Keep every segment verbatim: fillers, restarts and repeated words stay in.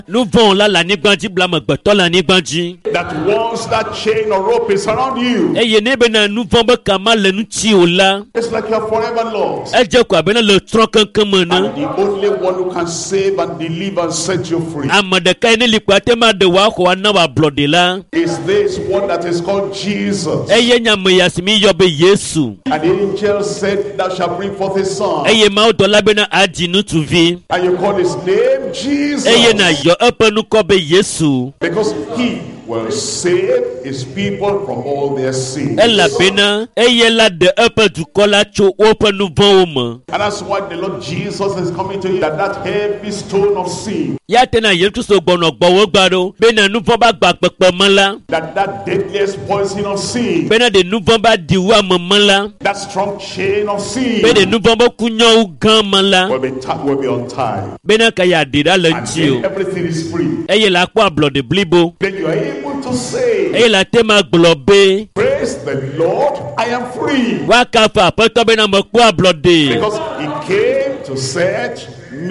Nous vont là la nigbanji blame gbeto la nigbanji. That once that chain or rope is around you, E ye ne bena nous vont be kama le nu ti o la. it's like you're forever lost. E je kwa bena le tron kankan mo na. And the only one who can save and deliver and set you free Amade kai ne likwa te ma de wa ko na wa blode la. is this one that is called Jesus. E ye nyame yasimi yo be Yesu. And the angel said, thou shalt bring forth a son, E ye ma o do la bena adi nu tu vi. and you call his name Jesus, E ye na yo epe nu ko be Yesu. because he will save his people from all their sins. E la bena e ye la de epe du ko la cho ope nu von o mo. And that's why the Lord Jesus is coming to you, that that heavy stone of sin, Ya te na ye tu so gbono gbowo gbaro. Bena nu von ba gba pepe mo la. that that deadliest poison of sin, Bena de nu von ba di wa mo mo la. that strong chain of sin Bena nu von ba kunyo u gan mo la. will be, ta- will be untied. Bena ka ya dira le And nti then o. everything is free. E ye la po ablode blibo. Then you are able to say, E ye la te ma globe. praise the Lord, I am free. Wa ka fa apeto bena mo po ablode. Because he came to set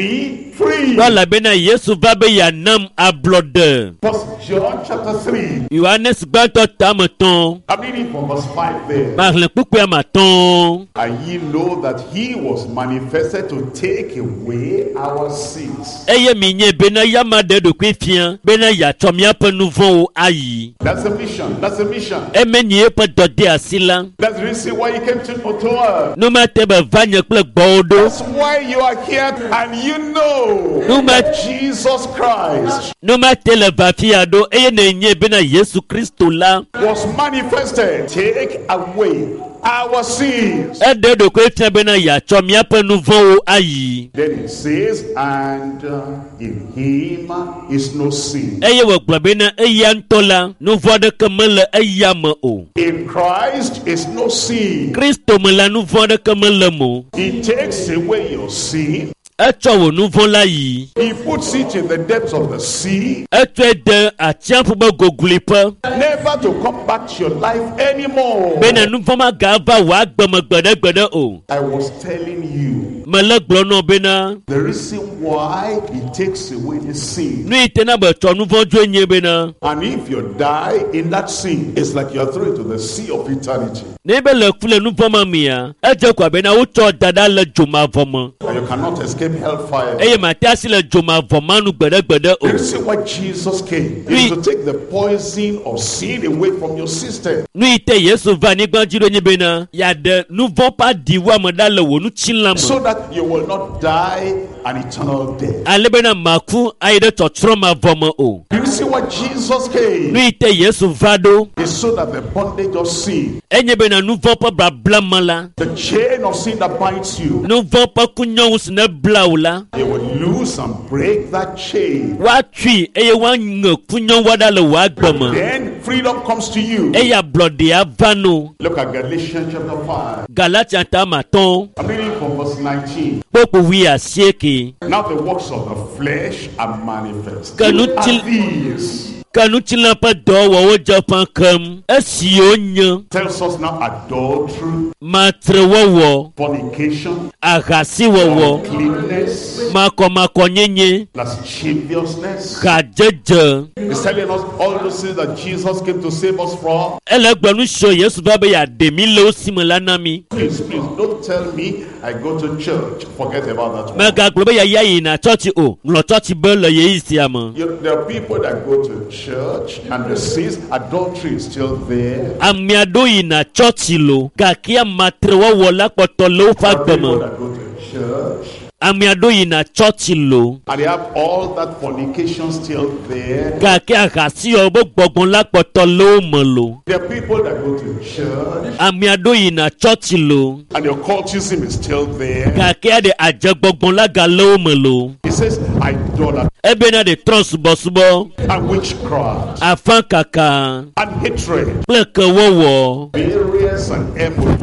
me free. Wala bena Yesu va be ya nam ablode. First John chapter three. Yohanes gbanto tamaton. I'm reading from verse five there. Marle pupu amaton. And ye know that he was manifested to take away our sins. Eye minye bena yama de do kwifia. Bena ya chomia pe nouvon o ayi. That's the mission. That's the mission. E menye pe dode asila. That's the reason why he came to, to earth. No ma te be vanye kple gbodo. That's why you are here and you know No ma that Jesus Christ no ma te le vafia do eye ne nye bena Yesu Kristo la. was manifested. Take away our sins. E de do kwifia bena ya chomia pe nouvon o ayi. Then it says, and uh, in him is no sin. Eye wo gbo bena eya ntola. Nouvon de kemele eya me o. In Christ is no sin. Kristo me la nouvon de kemele mo. He takes away your sin. Echo wo nouvon la yi. He puts it in the depths of the sea, Echo de atiampo be gogulipe. never to come back to your life anymore. Bena nouvon ma gava wa gbeme gbede gbede o. I was telling you Me le gblɔ no bena. the reason why he takes away the sin. Nu ite na be tsɔ nouvon dzo nye bena. And if you die in that sin, it's like you're thrown into the sea of eternity. Ne be le ku le nouvon ma mia. Edze kwa bena wo tsɔ dada le dzomavɔ me. And you cannot escape hellfire. Eye mate asi le dzomavɔ ma nu gbede gbede The o. reason why Jesus came Oui. is to take the poison of sin away from your system. Nu ite Yesu va nigba dzi ɖo nye bena. Ya de nouvon pa di wa me da le wo nu tsi la So me. that you will not die an eternal death. Ale bena maku ayi ɖe tsɔtsrɔ̃ mavɔ me o. The reason why Jesus Nu came ite Yesu va ɖo. is so that the bondage of sin, Enye bena nouvon ƒe blabla me la. the chain of sin that binds you, Nouvon ƒe kunyɔnu si ne bla o la. you will lose and break that chain. Wa tui eye wa ŋe kunyɔnu ɖa le wa gbe me. Then freedom comes to you. Eye ablɔdea va no. Look at Galatians chapter five. Galatia ta matɔn. I'm reading from verse nineteen. Kpokpo wi asieke. Now the works of the flesh are manifest. Can you What tell- are these? Kanutila ƒe dɔwɔwɔ dze ƒã kem. Esiwo nye Tells us now adultery, matrewɔwɔ, fornication, ahasiwɔwɔ, uncleanness, makɔmakɔnyenye, lasciviousness. gadzedze. He's telling us all those things that Jesus came to save us from. Ele gblɔ nu sio Yesu va be yeaɖe mi le wo si me la na mi. Please, please, don't tell me I go to church. Forget about that one. Megagblɔ be yaya yina tsɔtsi o. Ŋlɔ tsɔtsi be le yeyi sia me. You, there are people that go to church and the sins, adultery is still there. Ame aɖewo yina tsɔtsi lo. Gake matrewɔwɔ la kpɔtɔ le woƒe There are agbe people me. that go to church Ame aɖewo yina tsɔtsi lo. and they have all that fornication still there. Gake ahasiwɔ be gbɔgbɔ la kpɔtɔ le wo me lo. There are people that go to church Ame aɖewo yina tsɔtsi lo. and the occultism is still there. Gake aɖe adzegbɔgbɔ la ga le wo me lo. He says idolatry Ebena de trɔ subɔsubɔ. and witchcraft Afã kaka and hatred, kple kewɔwɔ. variance and emulation,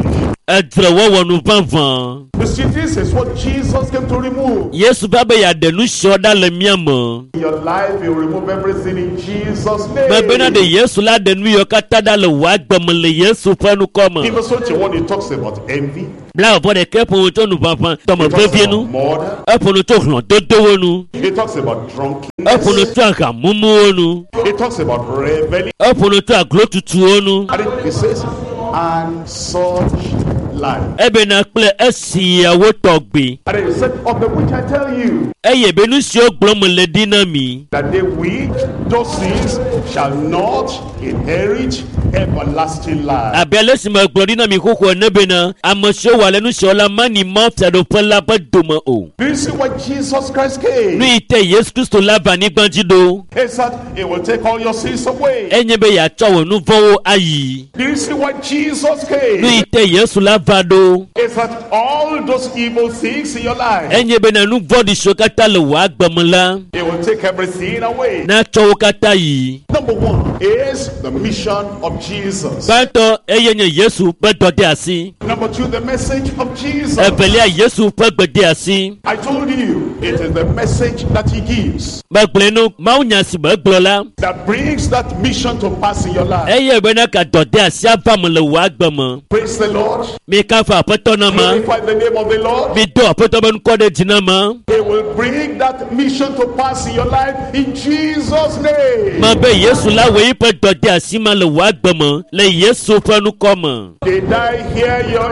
Edrewo nu vanvan. You see, this is what Jesus came to remove. Yesu baba ya de nu shoda le miamo. In your life, you remove everything in Jesus' name. Babena de Yesu la de nu yo katada le wa gbem le Yesu fa nu koma. In verse twenty-one, he talks about envy. Bla bo de ke pon to nu vanvan to mo He talks bevie nu. about murder. E pon to hlo dodo nu. He talks about E drunkenness. pon to aka mumu nu. He talks about revelry. E pon to aglo tutu nu. And he says, and such life. Ebe na kple esiawo togbe. And he said, of the which I tell you, Eye be nu si ogblo mo le dinami. that they which those things shall not inherit everlasting life. Abele si ma gblo dinami koko nebe na amosho wa le nu si ola mani mo fero pela ba domo o. Do you see why Jesus Christ came? Nu ite Yesu Kristo la ba ni gbanjido. He said, it will take all your sins away. Enye be ya chowo nu vowo ayi. Do you see why Jesus Nu came? ite Yesu la ba do. He said, all those evil things in your life, Enye be na nu vodi shokata le wa gbemla. it will take everything away. Na chowo kata yi. Number one is the mission of Jesus. Banto eye nye Yesu pe dode asi. Number two, the message of Jesus. Ebelia Yesu pe gbede asi. I told you, it is the message that he gives Bagble nu ma unya si be gblola. that brings that mission to pass in your life. Eye be na ka dode asi avam le wa gbem. Praise the Lord. Mi ka fa apeto na ma. Glorify the name of the Lord. Mi do apeto be nu kode jina ma. He will bring that mission to pass in your life in Jesus' name. Ma be Yesu la we pe dode asi ma le wa gbem le Yesu pe nu koma. Did I hear your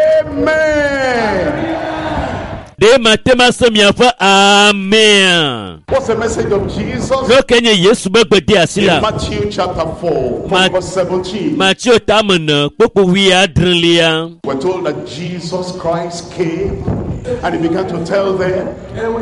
amen? De matema se mi afa amen. What's the message of Jesus? No kenye Yesu be gbede asi In la. Matthew chapter four, Ma- from verse seventeen, Matthew tamana popo wi adrelia. we're told that Jesus Christ came and he began to tell them,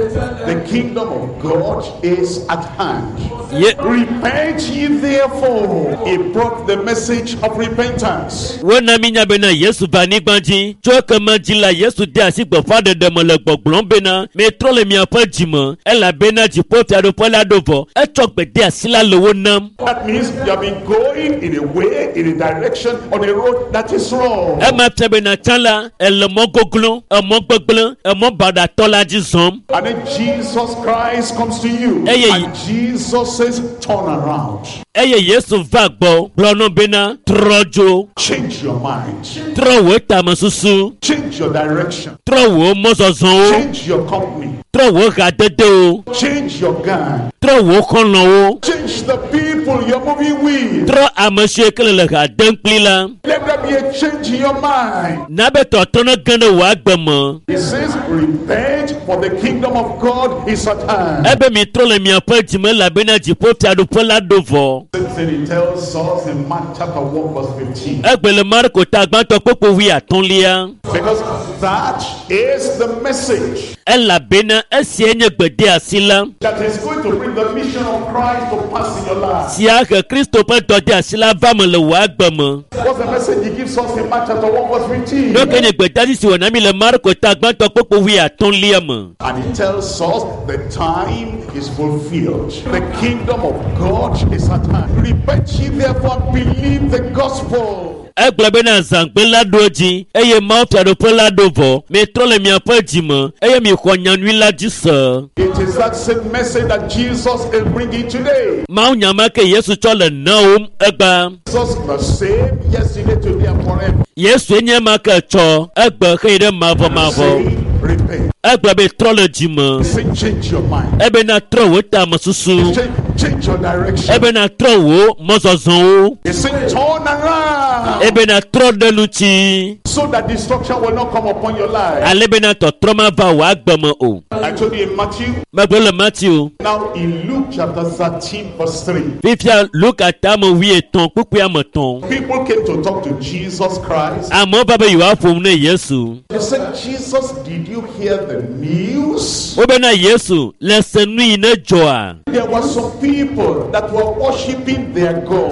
the kingdom of God is at hand. Ye Repent ye therefore. He brought the message of repentance. wona minya be na Yesu va ni gbanji. Cho ke ma ji la Yesu de asi gbo fa de de mo le gbogbon be na. Me tro le mi afa jimo. E la be na ji po fi ado po la dovo. E cho gbede asi la lowo nam. That means you have been going in a way, in a direction, on a road that is wrong. E ma te be na chala e le mo goglon, e mo gbegblon, e mo bada tola ji zom. And then Jesus Christ comes to you. Hey, hey. And Jesus says, turn around. Eye Yesu va gbo. Blono be na trojo. Change your mind. Tro wo tamasusu. Change your direction. Tro wo mozozon o. Change your company. Tro wo ga dede o. Change your gang. Tro wo kono o. Change the people you're moving with. Tro amase kele le ga denkpli la. Let there be a change in your mind. Na be to tono gane wa gbemo. He says, repent, for the kingdom of God is at hand. Ebe mi tro le mi apo jime la be na jipo fi adu po la dovo. Same thing he tells us in Mark chapter one verse fifteen. Egbele Marko ta gbanto popo wi atonlia. Because that is the message Ela be na esi enye gbede asila. that is going to bring the mission of Christ to pass in your life. Si a ke Kristo pe dode asila va me le wa gbemo. What's the message he gives us in Mark chapter one verse fifteen? No kenye gbede si wona mi le Marko ta gbanto popo wi atonlia mo. And he tells us the time is fulfilled. The kingdom of God is at hand. Repent ye therefore, believe the gospel. Egble be na zangbe la doji. Eye ma fi adu po la dovo. Me tro le mi apo jime. Eye mi ko nyanwi la ji se. It is that same message that Jesus is bringing today. Ma unyama ke Yesu cho le na o egba. Jesus the same yesterday, today, and forever. Yesu enye ma ke cho. Egbe ke ide mavo mavo. Say, repent. Egbe be tro le jime. Say, change your mind. Ebe na tro wo ta masusu. Change, change your direction. Ebe na tro wo mozozon o. He said, turn around Ebe na tro denuchi. so that destruction will not come upon your life. Alebe na to troma va wa gbemo o. I told you in Matthew. Megbe le Matthew. Now in Luke chapter thirteen verse three. Fifia Luke atamo wi eton pupu amoton. People came to talk to Jesus Christ. Amo baba yu afom ne Yesu. They said, Jesus, did you hear the news? Obe na Yesu lese nui ne joa. There were some people that were worshiping their God.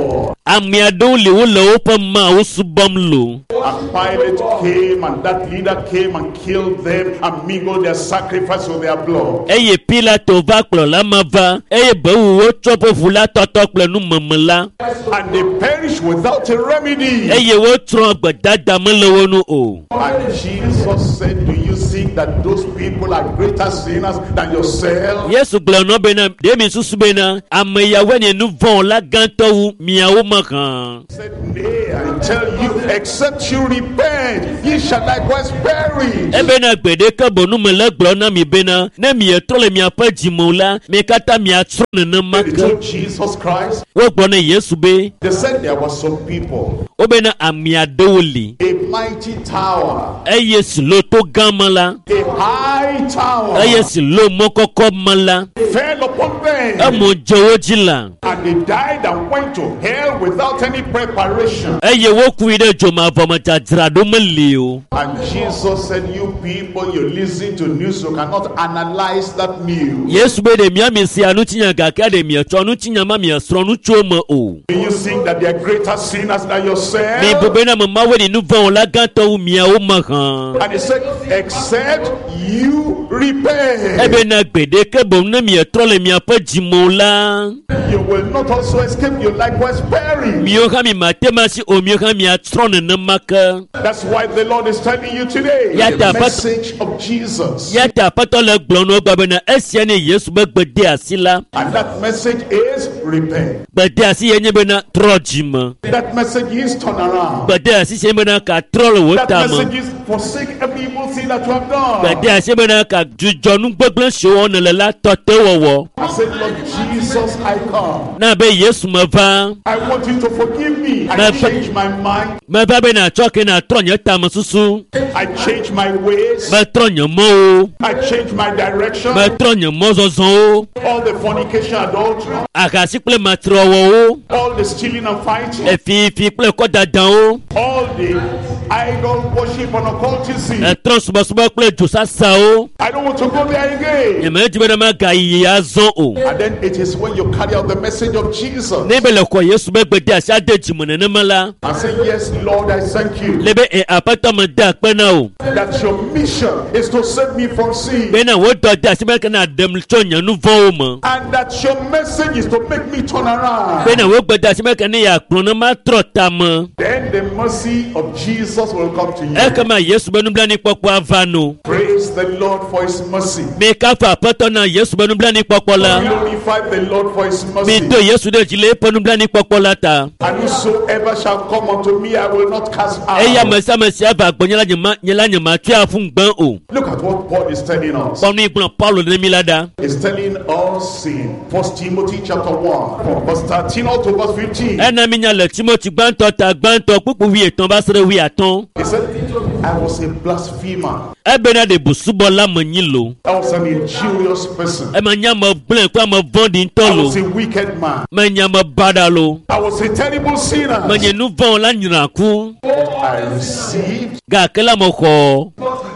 ame aɖewo li wo le woƒe mawo subɔm lo. And Pilate came, and that leader came and killed them and mingled their sacrifice with their blood. Eye Pilato va kplɔla ma va eye bewu wotsɔ ƒe ʋu la tɔtɔ kple numeme la. And they perished without a remedy. Eye wotsrɔ̃ gbedada mele wo nu o. And Jesus said, do you think that those people are greater sinners than yourself? Yesu gblɔ nɔ bena ɖe mi susu bena ame yawoe nye nu vɔ̃ la gãtɔ wu miawo me hã. He said, nay, I tell you, except you repent, ye shall likewise perish. Ebena gbedeke bonu me le gblɔ na mi bena ne mietrɔ le miaƒe dzime la mi katã miatsrɔ̃ nenema They ke. told Jesus Christ. Wogblɔ ne Yesu be They said there were some people, wobena ame aɖewo li a mighty tower, eye si lo to gã me la a high tower, eye si lo mɔkɔkɔ me la fell upon them, emo dze wo dzi la and they died and went to hell without any preparation. eye wokui ɖe dzomavɔ me dzadzraɖo meli o. And Jesus said, you people, you listen to news, you cannot analyze that news. Yesu be ɖe miami sia nutsinya gake ɖe mietsɔ nutsinya ma miesrɔ̃ nu tso me o. Do you think that they are greater sinners than Mi yourself? bo bena memawoe ɖi nu vɔ̃ la gãtɔ wu miawo me hã. And he said, except you repent, Ebena gbedeke boŋ ne mietrɔ le miaƒe dzime la you will not also escape, you likewise perish. miwo hã mi mate ma si o miwo hã miatrɔ nenema ke. That's why the Lord is telling you today, Ya the ta pat- message of Jesus. Ya ta aƒetɔ le gblɔm na wo gba bena esia nye Yesu be gbede asi la. And that message is repent. Gbede asi ye nye bena trɔ dzime. That message is turn around. Gbede asi sie bena ka trɔ le wo That tame. message is forsake every evil thing that you have done. Gbede asi bena ka dzudzɔ nu gbegblẽ siwo wɔne le la tɔte wɔwɔ. I said, Lord Jesus, I come. Na be Yesu meva. I want you to forgive me. I Ma- change my mind. Meva be natsɔ ke natrɔ nye tame susu. I change my ways. Metrɔ nye mɔwo. I change my direction. Metrɔ nye mɔzɔzɔwo. All the fornication, adultery, Ahasi kple matrɔwɔwo. all the stealing and fighting, Efifi kple kɔdadawo. all the idol worship and occultism. Etrɔ subɔsubɔ kple dzosasawo. I don't want to go there again. Nyemedzi be ne magayi azɔ o. And then it is when you carry out the message of Jesus Ne be le xɔ Yesu be gbede asi ade dzime nenema la. and say, yes, Lord, I thank you Le be e aƒetɔ me de akpe na o. that your mission is to save me from sin. Bena wo dɔ de asi be kana ɖem tso nye nu vɔ̃wo me. And that your message is to make me turn around. Bena wo gbe de asi be kana yeakplɔ ne matrɔ tame. Then the mercy of Jesus will come to you. Ekema Yesu be nublanuikpɔkpɔ ava no. Praise the Lord for his mercy. Mi kafa aƒetɔ na Yesu be nublanuikpɔkpɔ la. Glorify the Lord for his Mi mercy. do Yesu ɖe dzi le eƒe nublanuikpɔkpɔ la ta. And whosoever shall come unto me, I will not cast Eya out. ame sia ame si ava gbɔnye la nye ma nye la nye matsoe afu gbẽ o. Look at what Paul is telling us. Kpɔ nu yi gblɔ Paulo ɖe mi la ɖa. He's telling us in First Timothy chapter one, from verse thirteen out to verse fifteen. Ena mi nya le Timothy gbãtɔ ta gbãtɔ kpukpu wi etɔ̃ va se ɖe wi atɔ̃. He said, I was a blasphemer. Ebena ɖe busubɔla menyi lo. I was an injurious person. Eme nye ame gblẽ kple ame vɔ̃ɖi ŋutɔ I was lo. a wicked man. Menye ame baɖa lo. I was a terrible sinner. Menye nu vɔ̃ la nyra ku. I received. Gake la me xɔ.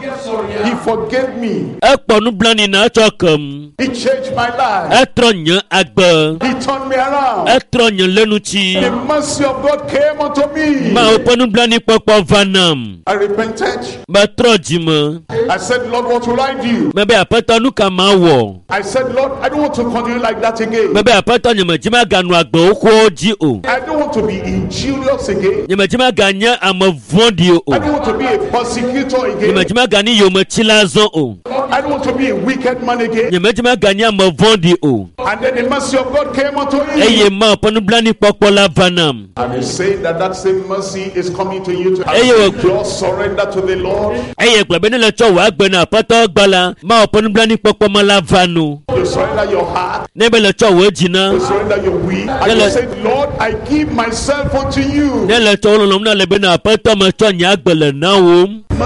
He forgave me. Ekpɔ nublanui na etsɔ kem. He changed my life. Etrɔ nye agbe. He turned me around. Etrɔ nye lenutsi. The mercy of God came unto me. Mawo ƒe nublanuikpɔkpɔ va nam. I repented. Metrɔ dzime. I said, Lord, what will I do? Mebe aƒetɔ nu ka mawɔ. I said, Lord, I don't want to continue like that again. Mebe aƒetɔ nyemedzi maganu agbewo xowo dzi o. I don't want to be injurious again. Nyemedzi maganye ame vɔ̃ɖi o. I don't want to be a persecutor again. Nyemedzi magani yometsila zɔ o. I don't want to be a wicked man again. Nyemedzi maganye ame vɔ̃ɖi o. And then the mercy of God came unto Eye me. Mawu ƒe nublanuikpɔkpɔ la va nam. And he said that that same mercy is coming to you to Hey, you- just surrender to the Lord. Eye gblɔ be ne le tsɔ wò agbe na aƒetɔ gba la, Mawu ƒe nublanuikpɔkpɔ me la va no. You surrender your heart. Ne be le tsɔ wò dzi na. You surrender your will. And you Hello. say, Lord, I give myself unto you. Ne le tsɔ wo lɔlɔm na le be na aƒetɔ metsɔ nye agbe le na wòm. Mercy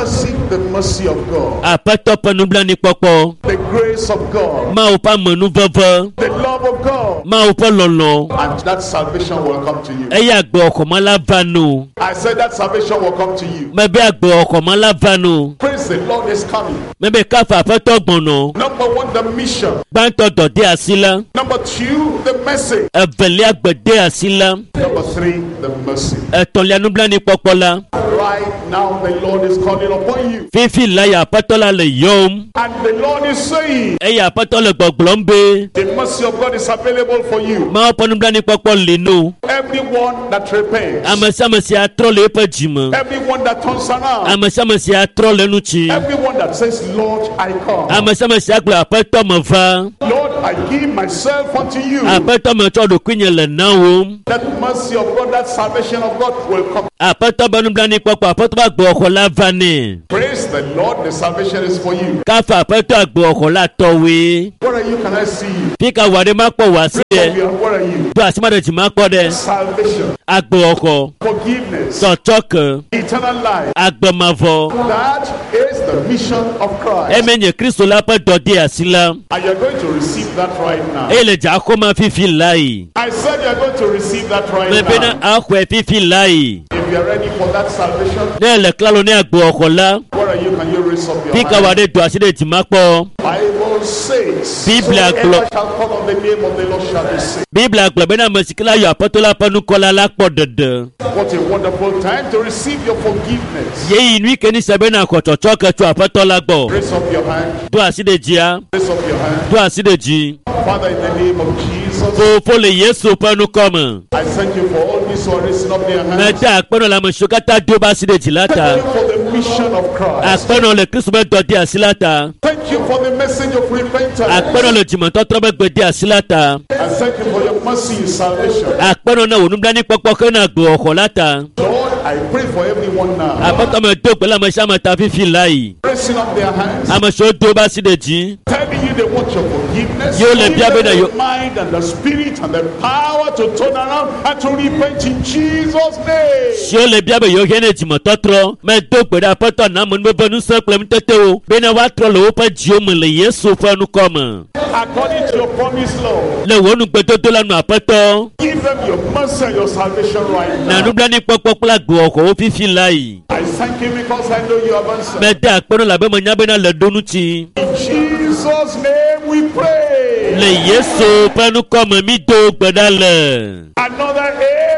the mercy of God, Apeto penubla ni popo. the grace of God, Ma upa menu veve. the love of God, Ma upa lolo. and that salvation will come to you. Eya agbe okomala vanu. I said that salvation will come to you. Mebe agbe okomala vanu. Praise the Lord is coming. Mebe kafa apeto gbono. Number one, the mission. Banto dode asila. Number two, the message. Eveli agbede asila. Number three, the mercy. Etolia nubla ni popola. Right now, the Lord is calling upon you. Fifi laya apetola le yom. And the Lord is saying, Eya apetole gbogbombe. the mercy of God is available for you. Ma oponubla ni popo linu. Everyone that repents, Amesi amesi atrole epe jima. everyone that turns around, Amesi amesi atrole nuchi. everyone that says, Lord, I come. Amesi amesi agbe apeto mava. Lord, I give myself unto you. Apeto mecho do kwinye le nawo. That mercy of God, that salvation of God will come. Apeto benubla ni popo apeto ba gbe okola vani. Praise the Lord, the salvation is for you. Kafa apeto agbe okola towe. Where are you? Can I see you? Fika wade makpo wasi de. Where are you? Do asimade ti makpo de. Salvation, Agbe oko. forgiveness, Tochoke. eternal life. Agbe mavo. That is the mission of Christ. Emenye Kristo la pe dode asila. And you're going to receive that right now. Ele ja koma fifi lai. I said you're going to receive that right Mebe na now. akwe fifi lai. If you're ready for that salvation, Ne le klalo ne agbe okola. where are you? Can you raise up your Fika hand? wade do aside ti makpo. Bible says, Biblia whoever glo- shall call on the name of the Lord shall be saved. Bible agbe be na mesikila yo apotola panu kola la po dede. What a wonderful time to receive your forgiveness. Ye inu ikeni sebe na kotochoke tu apotola gbo. Raise up your hand. Do aside jia. Raise up your hand. Do aside ji. Father, in the name of Jesus, Fo fo le Yesu panu koma. I thank you for all these who are raising up their hands. Meda akpeno la meshokata do ba aside ji Thank lata. you for the mission of Christ. Akpeno le Kristo be dode asilata. Thank you for the message of repentance. Akpeno le jimoto trobe gbede asilata. And thank you for your mercy and salvation. Akpeno na onubla ni popo ke na gbo okolata. Lord, I pray for everyone now. Apoto me do gbela me shama ta fifi lai. Raising up their hands, Amesho do ba aside ji. telling you they want your forgiveness. Yo le Give bia be them na yo- the mind and the spirit and the power to turn around and to repent in Jesus' name. Si o le bia be yo hene jimoto tro. Me do gbede apoto na mo no bonu se klem tete o. Be na wa tro le o pe ji o mo le Yesu panu koma. According to your promise, Lord, Le wonu gbedodo lanu apoto. give them your mercy and your salvation right Na now. nubla ni popo kla gbo oko o fifi lai. I thank you because I know you have answered. Me da akpeno la be me nya be na le donu ti. In Jesus' name we pray. Le Yesu panu koma mi do gbeda le. Another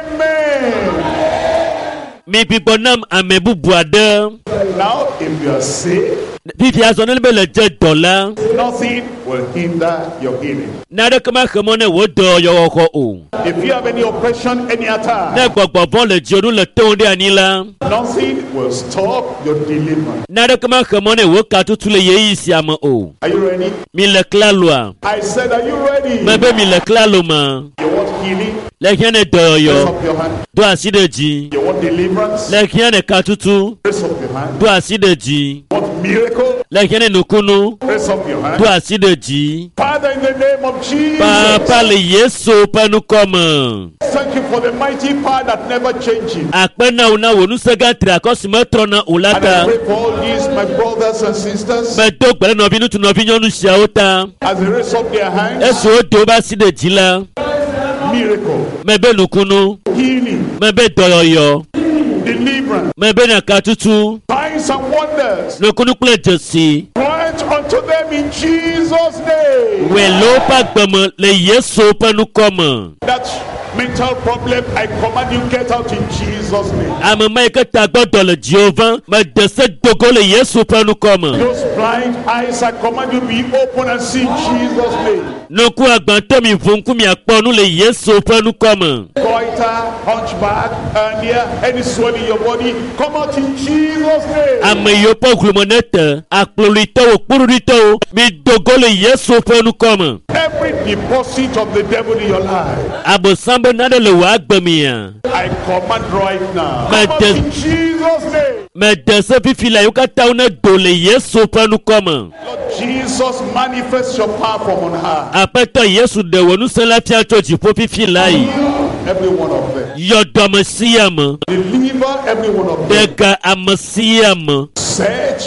amen. Mi pipo nam amebubu ade. Now, if you are sick, Fifi aso ne be le je dola. nothing will hinder your healing. Na de kama khamo ne wo do yo oko o. If you have any oppression, any attack, Ne gbogbo bon le ji onu le ton de anila. nothing will stop your deliverance. Na de kama khamo ne wo ka tutu le ye isi ama o. Are you ready? Mi le klalo. I said, are you ready? Me be mi le klalo ma. You want healing? Le hiene do Raise yo. up your hand. Do aside ji. You want deliverance? Le hiene ka tutu. Raise up your hand. Do aside ji. Want miracle? Le hiene nukunu. Raise up your Do hand. aside ji. Father, in the name of Jesus, Papa le Yesu panu koma. thank you for the mighty power that never changes. Akpena una wonu sega tra kosimo na And I ulata. pray for all these, my brothers and sisters, Me do gbele no binu tu no bi nyonu sia ota. as they raise up their hands. Eso do ba si de jila. Miracle, Me be nukunu. healing, Me be doyoyo. deliverance, Me be na katutu. signs and wonders. Nukunu kule jesi. Grant unto them in Jesus' name. We lo pa gbemo le Yesu panu koma. That mental problem, I command you get out in Jesus' name. Ame ma ke ta gbodo le Jehovah. Me de se dogo le Yesu panu koma. Those blind eyes, I command you be open and see in Jesus' name. Nuku agbanto mi funku mi akponu le Yesu panu koma. Goiter, hunchback, hernia, any swelling in your body, come out in Jesus' name. Ame yo po glumonete. Akplolito o pururito. Mi dogo le Yesu panu koma. Every deposit of the devil in your life, Abo sambe nade le wa agbemia. I command right now. My Come out death- in Jesus' name. Me dese fifi la yo kata une do le Yesu panu koma. Lord Jesus, manifest your power from on high. Apeto Yesu de wonu se la fia chochi po fifi lai. Every one of them. Yo domesiyam. Deliver every one of them. Dega amasiyam. Search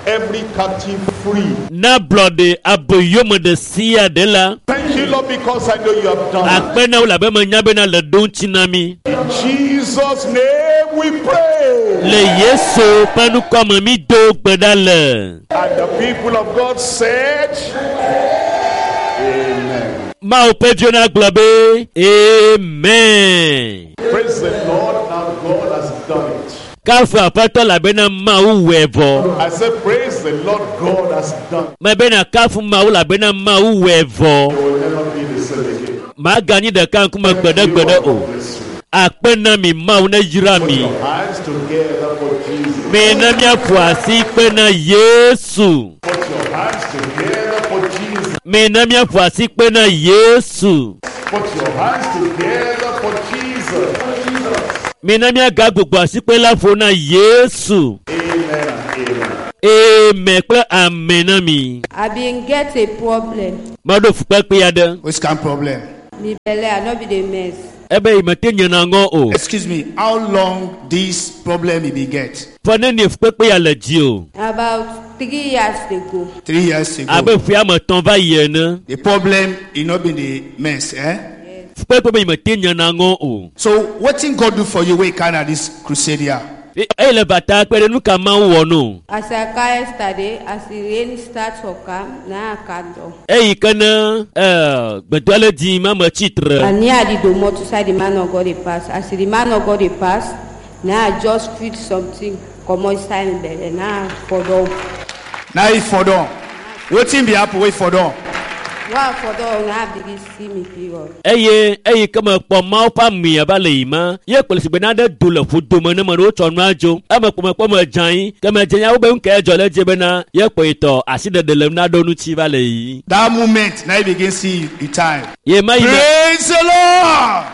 every captive free. Na blode aboyome de sia de la. Thank you, Lord, because I know you have done it. Akpena ula be menyabe na le don chinami. In Jesus' name we pray. Le Yesu panu comme mi do gbedale. And the people of God said, Amen. Ma opediona globe. Amen. Praise the Lord, now God has done it. Kafu apato la bena ma uwevo. I said, praise the Lord, God has done it. Ma bena kafu ma ula bena ma uwevo. You will never be the same again. Ma gani de kan kuma gbede gbede o. Akpena mi ma una yira Put mi. your hands together for Jesus. Me na mi afuasi pena Yesu. Put your hands together for Jesus. Me na mi afuasi pena Yesu. Put your hands together for Jesus. Me na mi aga gbogbo asipe la fona Yesu. Amen and amen. Amen pe amen na mi. I been get a problem. Ma do fupe pe ya de. Which kind of problem? Me belle, I no be the mess. Ebe imete nyana ngo o. Excuse me, how long this problem you be get? Fone ni fupe pe ya le ji o. About three years ago. Three years ago. Abe fi am ton va ye na. The problem is not been the mess, eh? Fupe pe imete nyana ngo o. So what thing God do for you when you carry this crusade here? E le bata pe nu ka ma wo no. As I came yesterday, as the rain starts to come, now I can't do. E ikana eh gbedole di ma ma chitre. And near the door to say the man of God he pass. As the man of God he pass, now I just feel something come inside in bed and now for the. Now if for done. What thing be happen wait for done? Wow, for the now begin see me period. Eye eye kama po ma pa mi abale ima ye ko se bena de dole fu do mo na mo ro chonu ajo ama po po mo jan kama jenya wo be nke ejo le je bena ye po ito aside de le na do nu chi bale yi. That moment now you begin see the time. Ye ma yi Praise the Lord.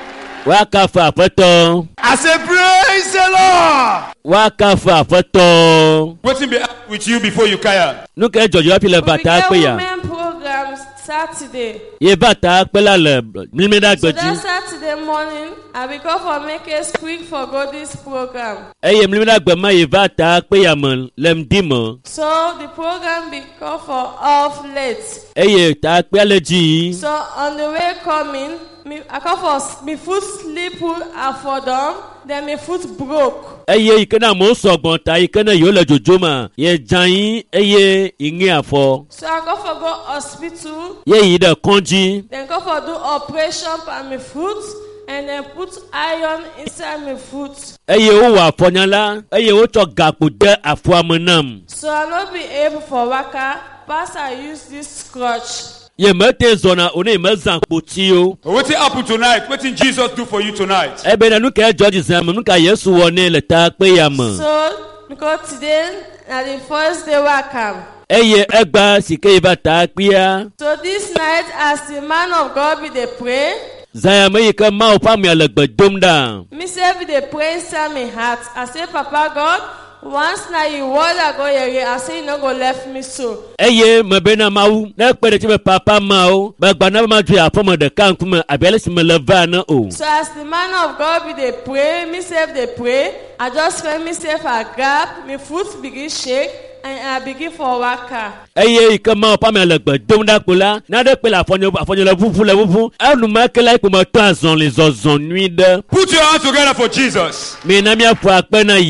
wa ka fa foto I say praise the Lord. wa ka fa foto What's be with you before you kaya? nu ke jojo api le We bata pe began ya women programs Saturday. ye bata pe la le mi me da So that gbeji Saturday morning, I be called for make a speak for God this program. eye mi me da gbe ma ye bata pe ya mo lem di mo So the program be called for off late. eye ta pe le ji So on the way coming, me I call for me foot slip and fall down. Then my foot broke. eye ikana mo sogbon ta ikana yo le jojo ma ye jan yin eye yin afo So I go for go hospital. ye yi de konji Then go for do operation on my foot. And then put iron inside my foot. eye o wa afonyala eye o cho gapo de afo amonam So I not be able for waka. Pass I use this crutch. ye mete zona oni me zan poti o What happened tonight? What did Jesus do for you tonight? ebe na nu ke George zam nu ka Yesu wo ne le ta pe ya mo So because today na the first day I come. eye egba sike ba ta pia So this night as the man of God be dey pray, zaya me ka ma o pa mi le gbedom da me say be dey pray inside my heart. I say Papa God, once na you word I go here, I say you no go left me so. eye me be na mawu na pe de ti be papa ma o ba gba na ma ju afo mo de kan kuma abele si me le va na o So as the man of God be dey pray, me self dey pray, I just find myself a gap, my foot begin shake and I begin for waka. eye ike ma pa me le gbedom da pola na de pe la afonyo afonyo le fufu le fufu anu ma ke la ko ma to azon le zozon nui de Put your hands together for Jesus. me na mi afu ape na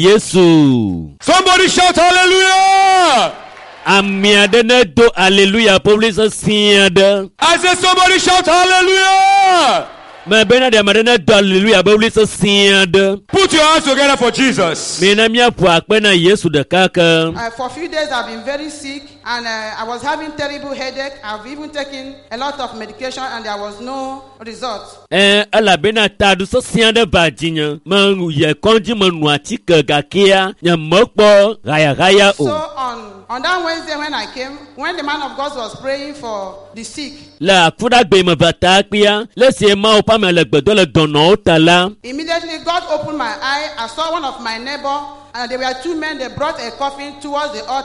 Yesu Somebody shout hallelujah. amia de ne do hallelujah publish sin de I said somebody shout hallelujah. me be na de ma de ne do hallelujah publish sin de Put your hands together for Jesus. me na mi afu ape na Yesu de kaka Uh, for a few days, I've been very sick, and uh, I was having terrible headache. I've even taken a lot of medication, and there was no result. eh ala be na ta du so sin de ba jinya ma ye konji mo nu ati ke ga kia nya mo po gaya gaya So o on on that Wednesday when I came, when the man of God was praying for the sick, la fuda gbe mo bata pia le se ma o pa me le gbedo le dono o tala immediately God opened my eye. I saw one of my neighbor, and there were two men. They brought a coffin towards the altar,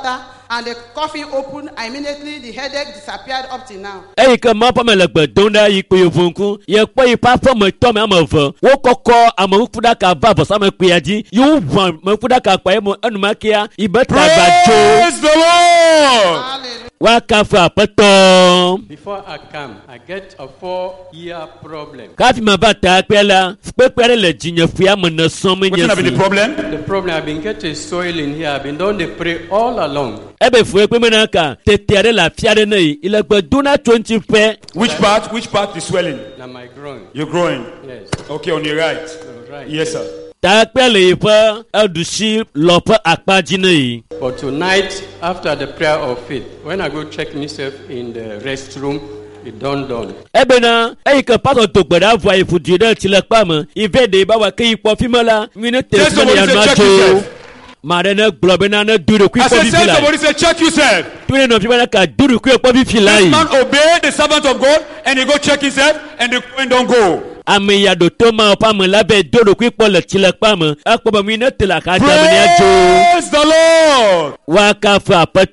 and the coffin opened. Immediately the headache disappeared up till now. eyi ke ma pame le gbedom ɖe yi kpe yevu ŋku ye kpɔ yi ƒe aƒemetɔ me ame eve wo kɔkɔ ameƒuɖaka va vɔsamekpea dzi yi wo ʋua meƒuɖaka kpa ye mo enumakea yi be ta va tso Praise the Lord. Hallelujah. woakafu aƒetɔ. Before I come, I get a four-year problem. kafi ma va ta kpea la kpekpe aɖe le dzinye ƒea me ne sɔm What's nye gonna be the si problem? The problem, I've been getting soil in here. I've been doing the pray all along. ebe fue kpe mena ka tete aɖe le afi aɖe ne yi ile gbe dona tso ŋuti ƒe Which part? Which part is swelling? Now my groin. You're growing. Yes. Okay, on your right. Right. Yes, sir. ta kpea le yi ƒe eɖusi lɔƒe akpa dzi ne yi. But tonight, after the prayer of faith, when I go check myself in the restroom, it dawned on. ebena eyi ke pastor do gbe ɖa vɔa yi ƒudui ɖe tsi le kpa me yi ve ɖe ba wa ke yi kpɔ fi me la mi ne te Yes, fi me somebody ya say nua check tso yourself. ma ɖe ne gblɔ bena ne du ɖokui I kpɔ said, fifi tell la somebody, say, check yourself. tu ne nɔfi bena ka du ɖokui kpɔ fifi la This yi man obeyed the servant of God and he go check himself and the coin don't go. ame ya ɖo to ma ƒe ame la be do ɖokui kpɔ le tsi le kpa me ekpɔ be mi ne te le axa dame ne adzo Praise the Lord. woakafu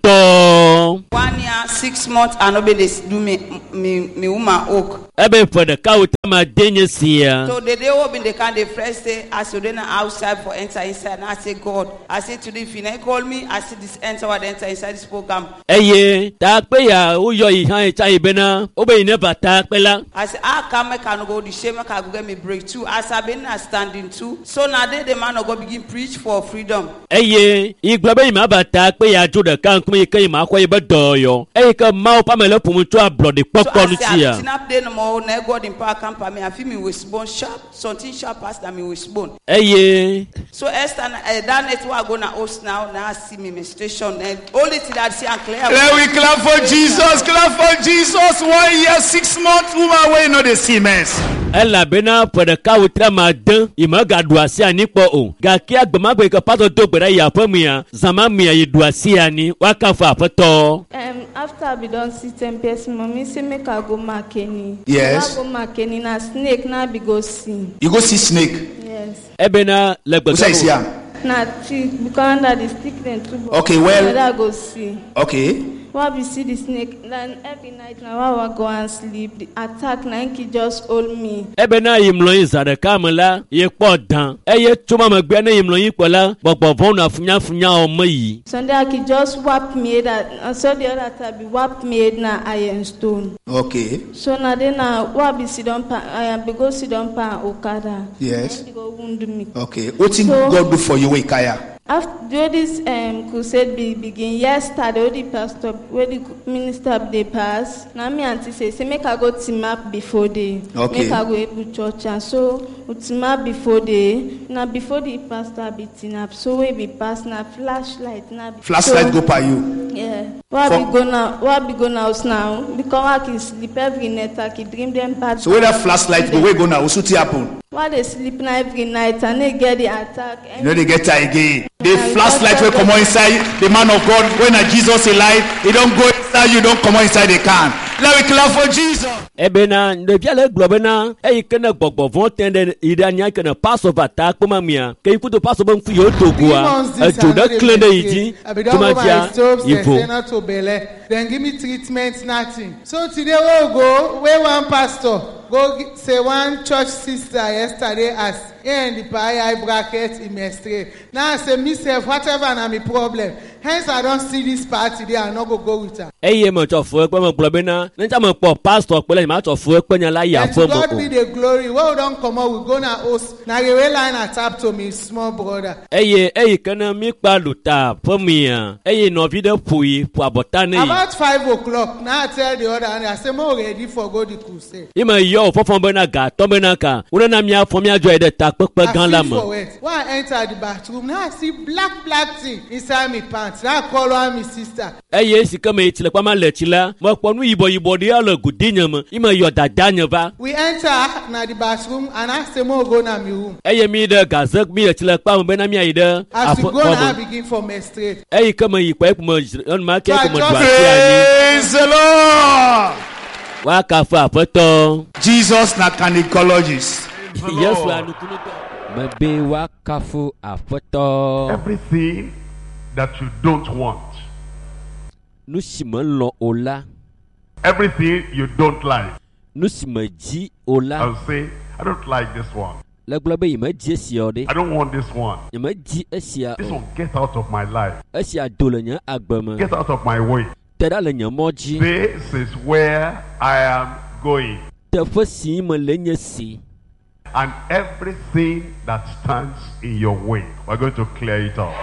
aƒetɔ. One year, six months, and nobody dey do me, me, me woman oak. ebe ƒe ɖeka wo ta ma de nye sia. So the day open, they can the first day, I said, then outside for enter inside. And I say, God, I say to the if you call me, I see this enter what enter inside this program. eye ta kpe ya woyɔ yi hã etsa yi bena wo be yi ne va ta kpe la. I say, I come, I can go the shame, I can go get me break too. As I've been standing too. So now they, the man of God begin preach for freedom. eye yi gblɔ be yi ma va ta kpe ya dzo ɖeka ŋkume yi ke yi ma xɔ yi be dɔyɔ eye ke mawo ƒe ame le ƒom tso ablɔɖi So kpɔkpɔ I ŋuti say, I ya. sitting up there no more, now God in power come for me. I feel me with bone sharp, something sharp as than me with bone. eye So Esther, uh, that night we are going to host now. Now I see me menstruation. And only thing that I see and clear. Let we clap for Jesus. Clap for Jesus. One year, six months. Woman, where you know the Siemens. elabena ƒe ɖeka wo tre ma de yi me gaɖu asi ani kpɔ o gake agbemagbe yi ke pastor do gbe ɖa yi aƒe mea zama mea yi ɖu asi ani woakafu aƒetɔ. Um, after I be done system person, mommy say make I go Makeni. Yes. I go Makeni na snake na be go see. You go see snake. Yes. ebena le Who say is gbegbe here? Na tree because under the stick then too. Okay, well- I go see. Okay. Why we see the snake? Then every night now I go and sleep. The attack na he just hold me. ebena yi mlɔ yi za ɖeka me la yi kpɔ dan eye tso ma megbe ne yi mlɔ yi kpɔ la gbɔgbɔvɔ na funyafunya o me yi. Sunday I could just whap me that. And so the other time be whap me na iron stone. Okay. So now then now why be sit down pa I am be go sit down pa Okada. Yes. And he go wound me. Okay. What thing So- God do for you, Ikaya? After this um, crusade be begin yesterday, the pastor, where the minister they pass. Now me auntie say, say make I go team up before they, Okay. make I go able church and so we team up before they. Now before the pastor be team up, so we be pass now flashlight now. be- Flashlight so, go by you. Yeah. Why For- be go now? Why be go now now? Because I can sleep every night. I can dream them bad. So where that flashlight go, where go now? What's happen? Why they sleep now every night and they get the attack? You know they get tired again. The I flashlight just- will come on inside the man of God. When a Jesus alive, he don't go inside. You don't come on inside the can. Let me clap for Jesus. ebena ɖevia le gblɔ bena eyi ke ne gbɔgbɔvɔ tɛ ɖe yi ɖe anya ke ne pastor va ta kpɔma mia ke yi kudo pastor be ŋku yewo do goa edzo ɖe klẽ ɖe yi dzi I be done toma over my fia stoves, yi they vo. say not to belle. Then give me treatment, nothing. So today we'll go, where one pastor, go gi- say one church sister yesterday asked, here in the pie bracket in my straight. Now I say, myself, whatever na my problem. Hence I don't see this part today, I not go go with her. eye me tsɔ fu ekpe me gblɔ bena ne tsa me kpɔ pastor kple ma tsɔ fu ekpe nya la yi And aƒe to me God be o the glory. What we don't come out, we go na host. Now the way line I tap to me, small brother. eye eyi ke ne mi kpa ɖu ta aƒe mea eye nɔvi ɖe ƒo yi ƒo abɔta ne yi About five o'clock, now I tell the other, and I say, more ready for go the crusade. yi me yɔ o fɔfɔ bena gatɔ bena ka wonena miafɔ miadzɔ yi ɖe takpekpe gã la I feel me for it. When I enter the bathroom, now I see black, black thing inside my pants. Now I call one my sister. eye esi ke me yi tsi le kpama le tsi la mekpɔ nu yibɔ yibɔ ɖe le godinye me yi me yɔ dada nye va We enter na the bathroom, and I say, more go na my room. eye mi ɖe gaze mi le tsi le kpa me bena miayi ɖe As we aƒe go now, I xɔ me begin for menstruate. eyi ke me yi kpɔ ekpe me enuma ke So I ke me just ɖu asi anyi Praise the Lord. woakafu aƒetɔ Jesus na gynecologist. yesu anukunutɔ. Mebe wakafu aƒetɔ. Everything that you don't want nu si me lɔ̃ o la. Everything you don't like. Nu si me dzi o la. I'll say, I don't like this one. Le gblɔ be yi me dzi esia o de. I don't want this one. Yi me dzi esia This o. one, get out of my life. Esia do le nye agbe me. Get out of my way. Te ɖa le nye mɔ dzi. This is where I am going. Teƒe si me le nye si. And everything that stands in your way, we're going to clear it up.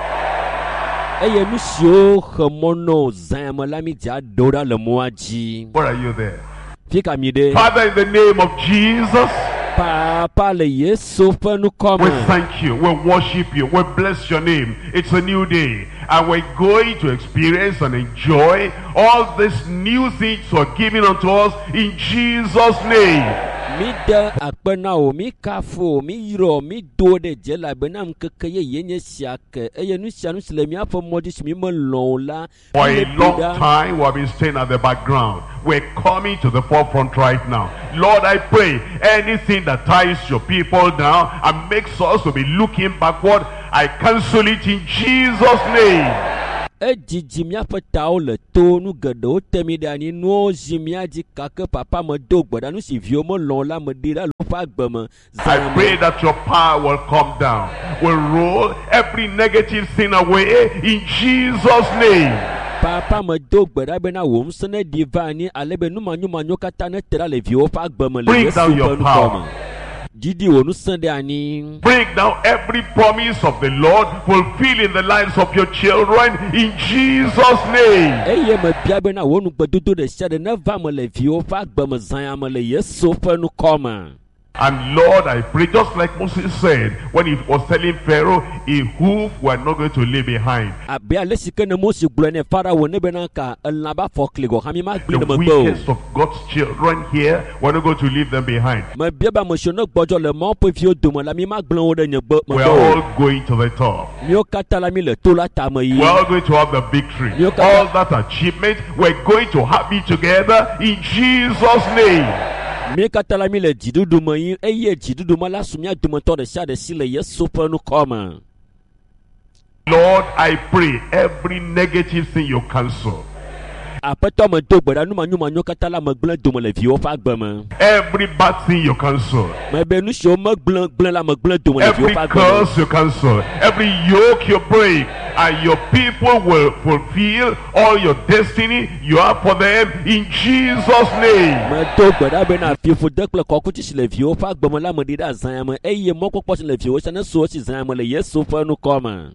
Eye nu siwo xe mɔ nɔ zã me la mi dza do ɖa le mɔa dzi. Where are you there? Fi ka mi ɖe. Father, in the name of Jesus, Papa le Yesu ƒe we nukɔme. thank you, we worship you, we bless your name. It's a new day, and we're going to experience and enjoy all these new things you are giving unto us in Jesus' name. Mi de akpe na wo, mi kafu, mi yro, mi do de dze elabena ŋkeke yeye nye sia ke. Eye nu sia nu si le miaƒe mɔ dzi si mi me lɔ̃ o la. For mi a le long ɖa. time, we have been staying at the background. We're coming to the forefront right now. Lord, I pray anything that ties your people down and makes us to be looking backward, I cancel it in Jesus' name. Edzidzi miaƒe tawo le to nu geɖewo te mi ɖe anyi nuwo zi mia dzi kake papa me do gbe ɖa nu si viwo me lɔ̃ la me ɖi ɖa le woƒe agbe me. I pray that your power will come down, will roll every negative thing away in Jesus' name. Papa me do gbe ɖa bena wò ŋusẽ ne ɖi va anyi ale be numanyomanyo katã ne te ɖa le viwo ƒe agbe me le Bring Yesu down your ƒe power. nukɔme. Didi wò ŋusẽ ɖe anyi. Bring down every promise of the Lord, fulfill in the lives of your children in Jesus' name. Eye me bia bena wò nugbedodo ɖe sia ɖe ne va me le viwo ƒe agbe me zã me le Yesu ƒe nukɔme. And Lord, I pray, just like Moses said when he was telling Pharaoh, a hoof we're not going to leave behind. Abe ale si ke ne Mose gblɔ ne Farao ne bena ka elã be afɔkli gɔ hã mi ma gblẽ The ne megbe o. weakest of God's children here, we're not going to leave them behind. Me bia be ame siwo ne gbɔdzɔ le Mawu ƒe viwo dome la mi ma gblẽ wo ɖe nye gbe We're megbe o. all going to the top. Mío katã la mi le to la tame yi. We're all going to have the victory. You can- All that achievement, we're going to have it together in Jesus' name. Mi katã la mi le dziɖuɖu me yi eye dziɖuɖu me la su mia dometɔ ɖe sia ɖe si le Yesu ƒe nukɔme. Lord, I pray every negative thing you cancel. Aƒetɔ me do gbe ɖa numanyomanyo katã la me gblẽ dome le viwo ƒe agbe me. Every bad thing you cancel. Me be nu siwo me gblẽ gblẽ la me gblẽ dome le viwo Every ƒe agbe me. curse you cancel. Every yoke you break. And your people will fulfill all your destiny you have for them in Jesus' name. Me do gbe ɖa bena fiƒode kple kɔkuti si le viwo ƒe agbe me la me ɖi ɖe azã me eye mɔkpɔkpɔ si le viwo sia ne so si zã me le Yesu ƒe nukɔme.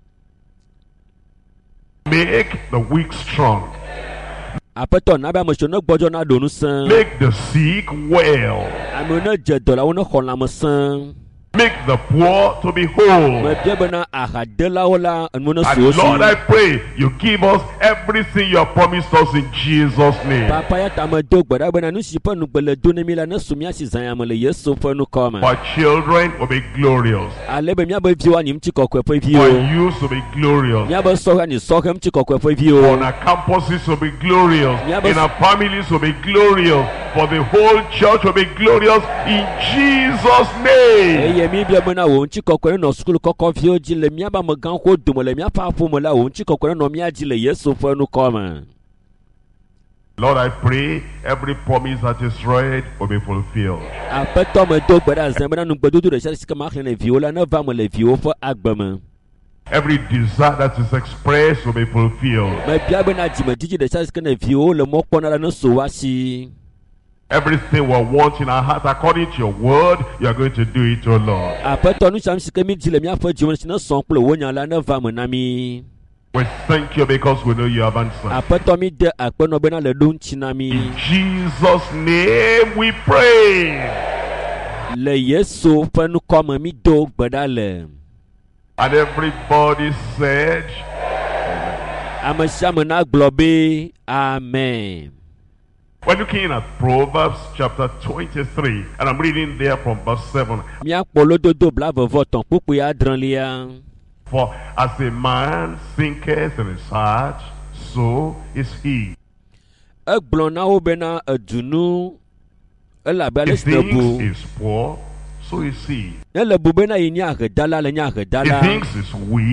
Make the weak strong. Aƒetɔ na be ame siwo ne gbɔdzɔ na ɖo ŋusẽ. Make the sick well. Amewo ne dze dɔ la wo ne xɔ lãmesẽ. Make the poor to be whole. Me bia bena ahadelawo la enu ne so And Lord, I si. pray you give us everything you have promised us in Jesus' name. Papa ya ta me do gbe ɖa bena nu si ƒe nugbe le do ne mi la ne so mia si zã me le Yesu ƒe nukɔme. Our children will be glorious. Ale be miabe viwo anyi ŋuti kɔkɔe ƒe Our viwo. youth will be glorious. Miabe sɔhe anyi sɔhe ŋuti kɔkɔe ƒe On viwo. our campuses will be glorious. Yeah, but- In our families will be glorious. For the whole church will be glorious in Jesus' name. Eye mi bia bena wo ŋuti kɔkɔe nɔ sukulu kɔkɔ viwo dzi le miabe amegãxoxo dome le miaƒe aƒome la wo ŋuti kɔkɔe nɔ mia dzi le Yesu ƒe nukɔme. Lord, I pray every promise that is read will be fulfilled. Aƒetɔ me do gbe ɖa zã bena nugbedodo ɖe sia ɖe si ke ma xlẽ le viwo la ne va me le viwo ƒe agbe me. Every desire that is expressed will be fulfilled. Me bia bena dzimedzidzi ɖe sia ɖe si ke ne viwo le mɔ kpɔna la ne so wa si. Everything we want in our heart, according to your word, you are going to do it, O Lord. Aƒetɔ nu siam si ke mi dzi le miaƒe dziwo si ne sɔn kple wo nya la ne va me na mi. We thank you because we know you have answered. Aƒetɔ mi de akpenɔ bena le ɖo ŋuti na mi. In Jesus' name we pray. Le Yesu ƒe nukɔme mi do gbe ɖa le. And everybody said, Ame sia ame na gblɔ be amen. we're looking at Proverbs chapter twenty-three, and I'm reading there from verse seven. Míakpɔ lododo blavevɔtɔ̃ kpukpui adrelia. For as a man thinketh in his heart, so is he. Egblɔ na wo bena edunu elabe ale He si le thinks bu. he's poor, so is he. Ne le bu bena yi nye ahedala le nye He ahedala. thinks he's weak,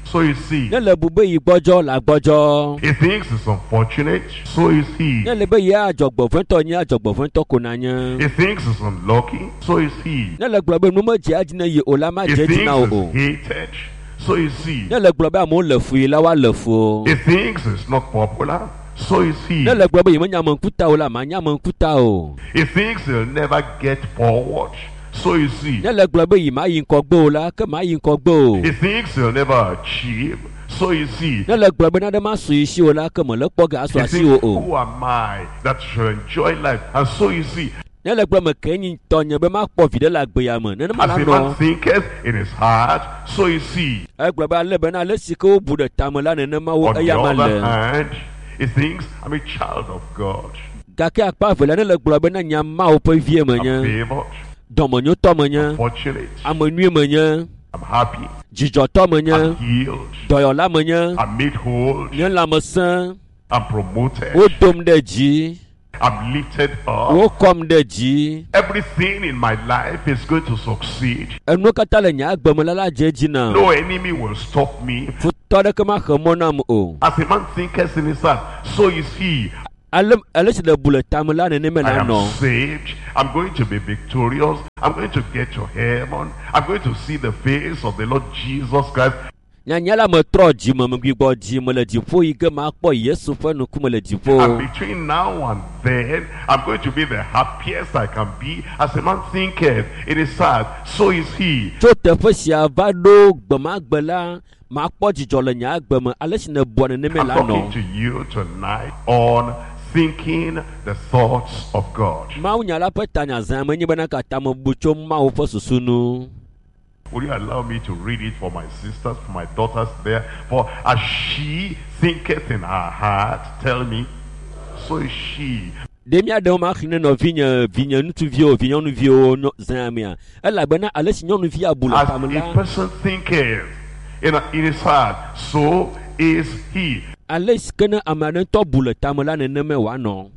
so is he. Ne le bube yi gbɔdzɔ la gbɔdzɔ. He thinks it's unfortunate, so is he. Ne le be ye adzɔgbɔfɛntɔ nye adzɔgbɔfɛntɔ ko na nye. He thinks it's unlucky, so is he. Ne le gblɔ be nu me dze adzi ne yi o la ma He dze thinks dzi na o o. it's hated, so is he. Ne le gblɔ be amewo le fu yi la wa le fu o. He thinks it's not popular, so is he. Ne le gblɔ be yi me nya me ŋkuta o la ma nya me ŋkuta o. He thinks he'll never get forward, so is he. Ne le gblɔ be yi ma yi ŋkɔgbe o la ke ma yi ŋkɔgbe o. He thinks he'll never achieve, so is he. Ne le gblɔ be na ɖe ma su yi si o la ke me le kpɔ ga asu He asi thinks, o o. who am I that shall enjoy life? And so is he. Ne le gblɔ me ke nyi tɔ nye be ma kpɔ vi ɖe le agbe ya me. Nenema As la a man nɔ. thinketh in his heart, so is he. Egblɔ be ale be na ale si ke wo bu ɖe tame la nenema wo On the eya ma other le. hand, he thinks, I'm a child of God. Gake akpa evelia ne le gblɔ be na nya Mawu ƒe vie I'm menye. favored, Dɔmenyotɔ menye. fortunate, Ame nyui menye. I'm happy, Dzidzɔtɔ I'm menye. healed, Dɔyɔla menye. I'm made whole, Nye lãmesẽ. I'm promoted, Wo dom ɖe dzi. I'm lifted Wo up. kɔm ɖe dzi. Everything in my life is going to succeed. Enuwo katã le nye agbe me la la dze dzi na. No enemy will stop me. Futɔ ɖeke ma xe mɔ nam o. As a man thinketh in his heart, so is he. Ale ale si le bu le tame la nenema I la am nɔ. saved. I'm going to be victorious. I'm going to get to heaven. I'm going to see the face of the Lord Jesus Christ. Nyanya la me trɔ dzi me me gbigbɔ dzi me le dziƒo yi ke ma kpɔ Yesu ƒe ŋkume le And dziƒo. between now and then, I'm going to be the happiest I can be. As a man thinketh in his heart, so is he. Tso teƒe sia va ɖo gbemagbe la ma kpɔ dzidzɔ le nye agbe me ale si ne bua nenema I'm la talking nɔ. to you tonight on thinking the thoughts of God. Mawu nya la ƒe tanya zã menye bena katã me bu tso Mawu ƒe susu nu. Would you allow me to read it for my sisters, for my daughters there? For as she thinketh in her heart, tell me, so is she. Ɖe míaɖewo ma xi ne nɔvinye vinye ŋutsuviwo vinyɔnuviwo nɔ- zã mea elabena ale si nyɔnuvi abu le As tame a la person thinketh in, in his heart, so is he. ale si ke ne ame aɖe ŋutɔ bu le tame la nenema wòanɔ.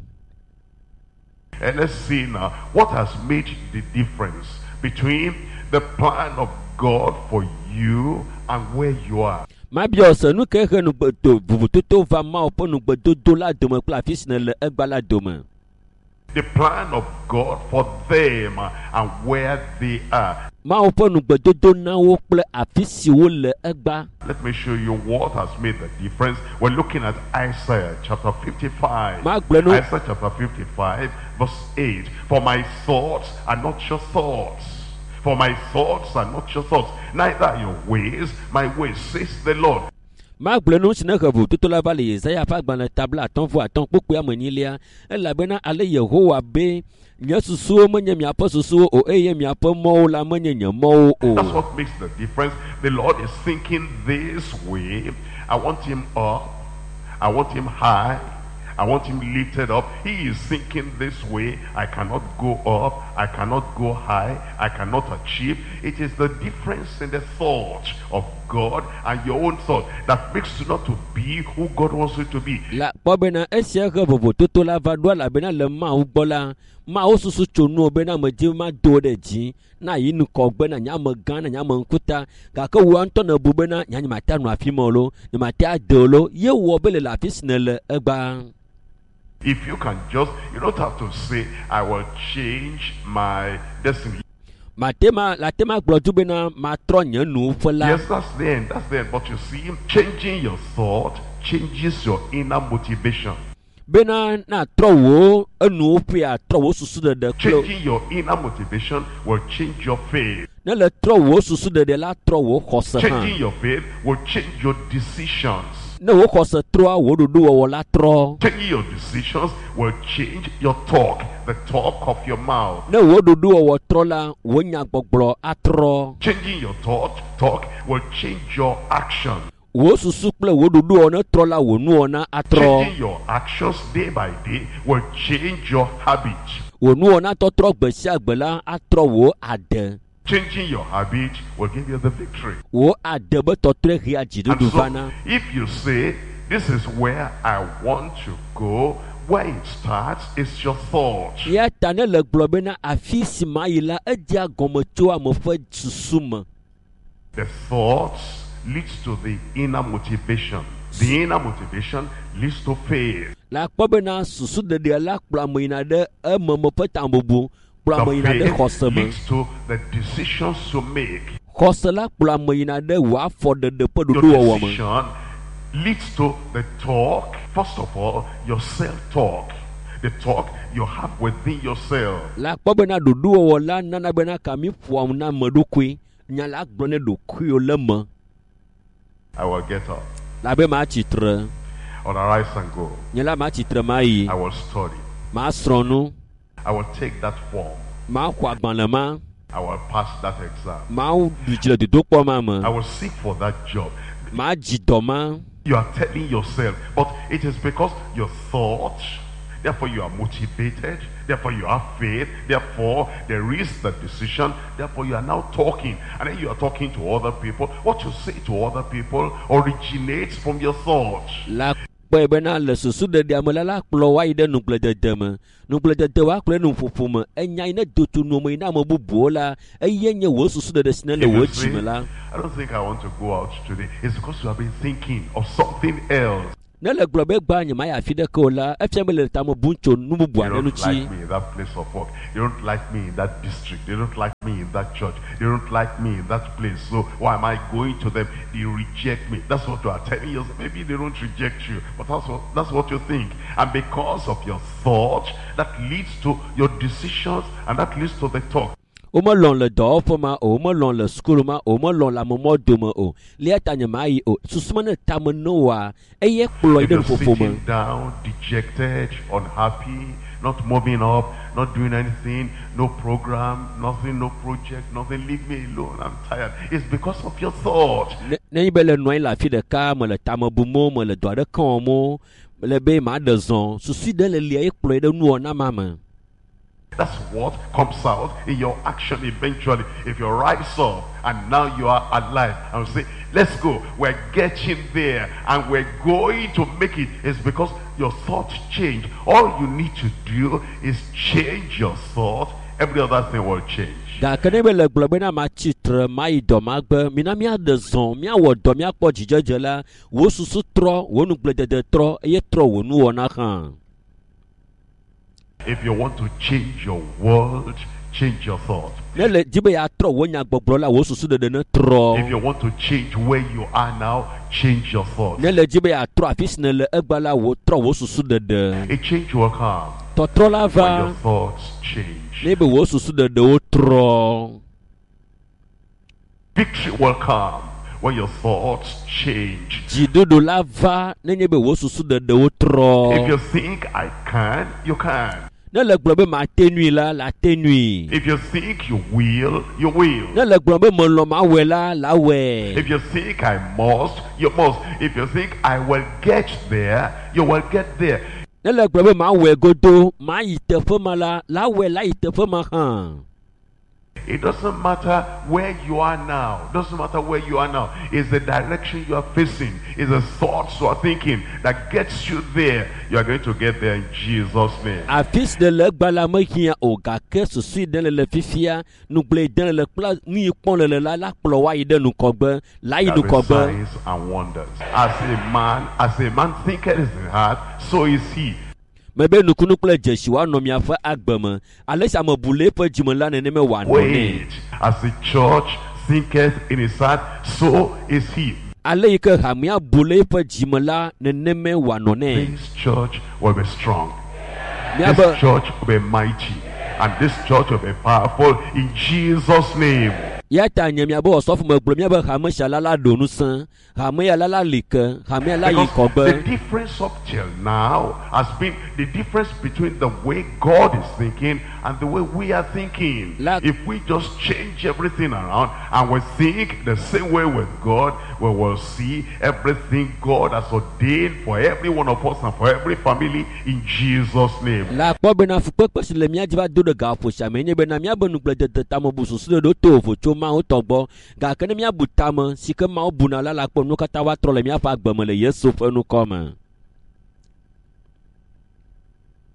And let's see now what has made the difference between the plan of God for you and where you are. Ma bia se nu ke he nugbedo bubutoto va Mawu ƒe nugbedodo la dome kple afi si ne le egba la dome. The plan of God for them and where they are. Mawu ƒe nugbedodo na wo kple afi si wo le egba. Let me show you what has made the difference. We're looking at Isaiah chapter fifty-five. Ma gblɔ nu- Isaiah chapter fifty-five verse eight. For my thoughts are not your thoughts. For my thoughts are not your thoughts. Neither are your ways my ways, says the Lord. Ma gblɔ nu si ne he bubutoto la va le Yesaya ƒe agbalẽ tabla atɔ̃ vo atɔ̃ kpokpoe ame enyilia elabena ale Yehowa be nye susuwo menye miaƒe susuwo o eye miaƒe mɔwo la menye nye mɔwo That's o. what makes the difference. The Lord is thinking this way. I want him up. I want him high. I want him lifted up. He is thinking this way. I cannot go up. I cannot go high. I cannot achieve. It is the difference in the thought of God and your own thought that makes you not to be who God wants you to be. La kpɔ bena esia he vovototo la va ɖo elabena le Mawu gbɔ la Mawu susu tso nuwo bena medzi ma do ɖe dzi na yi nukɔgbe na nye ame gã na nye ame ŋkuta gake wo ŋutɔ ne bu bena nye mate anɔ afi ma o lo nye mate ade o lo ye wɔ be le le afi si ne le egba. If you can just, you don't have to say, I will change my destiny. Matema la tema gblɔ du bena matrɔ nye nuwo ƒe la. Yes, that's the end. That's the end. But you see, changing your thought changes your inner motivation. Bena na trɔ wo enuwo ƒe atrɔ wo susu ɖeɖe kple Changing your inner motivation will change your faith. ne le trɔ wo susu ɖeɖe la trɔ wo xɔse Changing hã. your faith will change your decisions. Ne wo xɔse trɔa wo ɖoɖo wɔwɔ la trɔ. Changing your decisions will change your talk, the talk of your mouth. Ne wo ɖoɖo wɔwɔ trɔ la wo nyagbɔgblɔ atrɔ. Changing your thought, talk will change your action. Wo susu kple wo ɖoɖo wɔ ne trɔ la wo nuwɔna atrɔ. Changing your actions day by day will change your habit. Wo nuwɔna tɔtrɔ gbe sia gbe la atrɔ wo ade. Changing your habit will give you the victory. Wo ade be tɔtrɔ hea And dziɖuɖu so, vana. if you say, this is where I want to go, where it starts is your thought. Ya ta ne le gblɔ bena afi si ma yi la edzia gɔme tso ame ƒe susu me. The thoughts leads to the inner motivation. The inner motivation leads to faith. La kpɔbena susu ɖeɖe la kplɔ ame yina ɖe ememe ƒe tambubu kplɔ The ame yina ɖe faith xɔse me. leads to the decisions to make. Xɔse la kplɔ ame yina ɖe wò afɔ ɖeɖe ƒe Your ɖoɖowɔwɔ me. decision leads to the talk. First of all, your self-talk. The talk you have within yourself. La kpɔbena ɖoɖowɔwɔ la nana bena kami ƒoam na ame ɖokui nya la gblɔ ne ɖokuiwo le me. I will get up. Labe ma tsitre. I will arise and go. Nye la ma tsitre ma yi. I will study. Ma srɔ̃ nu. I will take that form. Ma xɔ agbalẽ ma. I will pass that exam. Ma ɖu dzi le dodokpɔ ma me. I will seek for that job. Ma dzi dɔ ma. You are telling yourself, but it is because your thoughts, therefore you are motivated, therefore you have faith, therefore there is the decision, therefore you are now talking, and then you are talking to other people. What you say to other people originates from your thoughts. La kpɔe bena le susu ɖeɖe ame la la kplɔ wa yi ɖe nugbledede me. Nugbledede wa kplɔ ɖe nuƒoƒo me. Enya yi ne do tu nu me yi na ame bubuwo la eye nye wo susu ɖeɖe si ne le wo dzi me la. I don't think I want to go out today. It's because you have been thinking of something else. Ne le gblɔ be gba nye ma ya afi ɖeke o la efia be le tame bum tso nu bubu They aɖe don't ŋuti. like me in that place of work. They don't like me in that district. They don't like me in that church. They don't like me in that place. So why am I going to them? They reject me. That's what you are telling yourself. Maybe they don't reject you, but that's what, that's what you think. And because of your thoughts, that leads to your decisions, and that leads to the talk. O me lɔn le dɔwɔƒe ma o, o me lɔn le sukulu ma o, o me lɔn le amemɔ dome o. Lia ta nye ma yi o. Susuma ne tame ne wa eye kplɔ yi If ɖe you're nuƒoƒo me. sitting down, dejected, unhappy, not moving up, not doing anything, no program, nothing, no project, nothing, leave me alone, I'm tired. It's because of your thought. Ne ne be le nɔ anyi le afi ɖeka me le tame bum mo, me le dɔ aɖe kɔm mo, le be ma ɖe zɔn. Susu ɖe le lia ye kplɔ yi ɖe nuwɔna ma me. That's what comes out in your action eventually. If you rise up and now you are alive and say, let's go, we're getting there and we're going to make it, it's because your thoughts change. All you need to do is change your thought. Every other thing will change. Gake ne be le gblɔ be na ma tsitre ma yi dɔ ma gbe mina miaɖe zɔn miawɔ dɔ miakpɔ dzidzedze la wo susu trɔ wo nugbledede trɔ eye trɔ wo nuwɔna hã. If you want to change your world, change your thought. Ne le dzi be ya trɔ wo nyagbɔgblɔ la wo susu ɖeɖe ne trɔ. If you want to change where you are now, change your thoughts. Ne le dzi be ya trɔ afi si ne le egba la wo trɔ wo susu ɖeɖe. A change will come Tɔtrɔ la when your va thoughts change. ne be wo susu ɖeɖe wo trɔ. Victory will come when your thoughts change. Dziɖuɖu la va ne nye be wo susu ɖeɖe wo If you trɔ. think I can, you can. Ne le gblɔ be ma te nui la la te nui. If you think you will, you will. Ne le gblɔ be me lɔ ma wɛ la la wɛ. If you think I must, you must. If you think I will get there, you will get there. Ne le gblɔ be ma wɛ godo ma yi teƒe ma la la wɛ la yi teƒe ma hã. It doesn't matter where you are now. Doesn't matter where you are now. It's the direction you are facing. It's the thoughts you are thinking that gets you there. You are going to get there in Jesus' name. Afi si de le egba la me hiã o gake susu ɖe le le fifia nugble ɖe le kple nu yi kpɔm le le la la kplɔ wa yi ɖe nukɔgbe la yi There are nukɔgbe. signs and wonders. As a man, as a man thinketh in his heart, so is he. Mebe nukunu kple dzesi wa nɔ miaƒe agbe me. Ale si ame bu le eƒe dzime la nenema wòanɔ nɛ. Wait, as the church thinketh in his heart, so is he. Ale yi ke hamea bu le eƒe dzime la nenema wòanɔ nɛ. This church will be strong. Miabe This church will be mighty. And this church will be powerful in Jesus' name. ya ta nye miabe ɔsɔfo me gblɔ miabe hame sia la la ɖo ŋusẽ hame ya la la li ke hame la yi Because the kɔgbe. difference up till now has been the difference between the way God is thinking and the way we are thinking. La- If we just change everything around and we think the same way with God, we will see everything God has ordained for every one of us and for every family in Jesus' name. La kpɔ bena fukpekpe si le mía dzi va do ɖe gaƒo sia me nye bena míabe nugbledede tame bu susu ɖe ɖo to vo tso Mawu tɔ gbɔ gake ne míabu tame si ke Mawu buna la la kpɔ nu katã va trɔ le míaƒe agbe me le Yesu ƒe nukɔ me.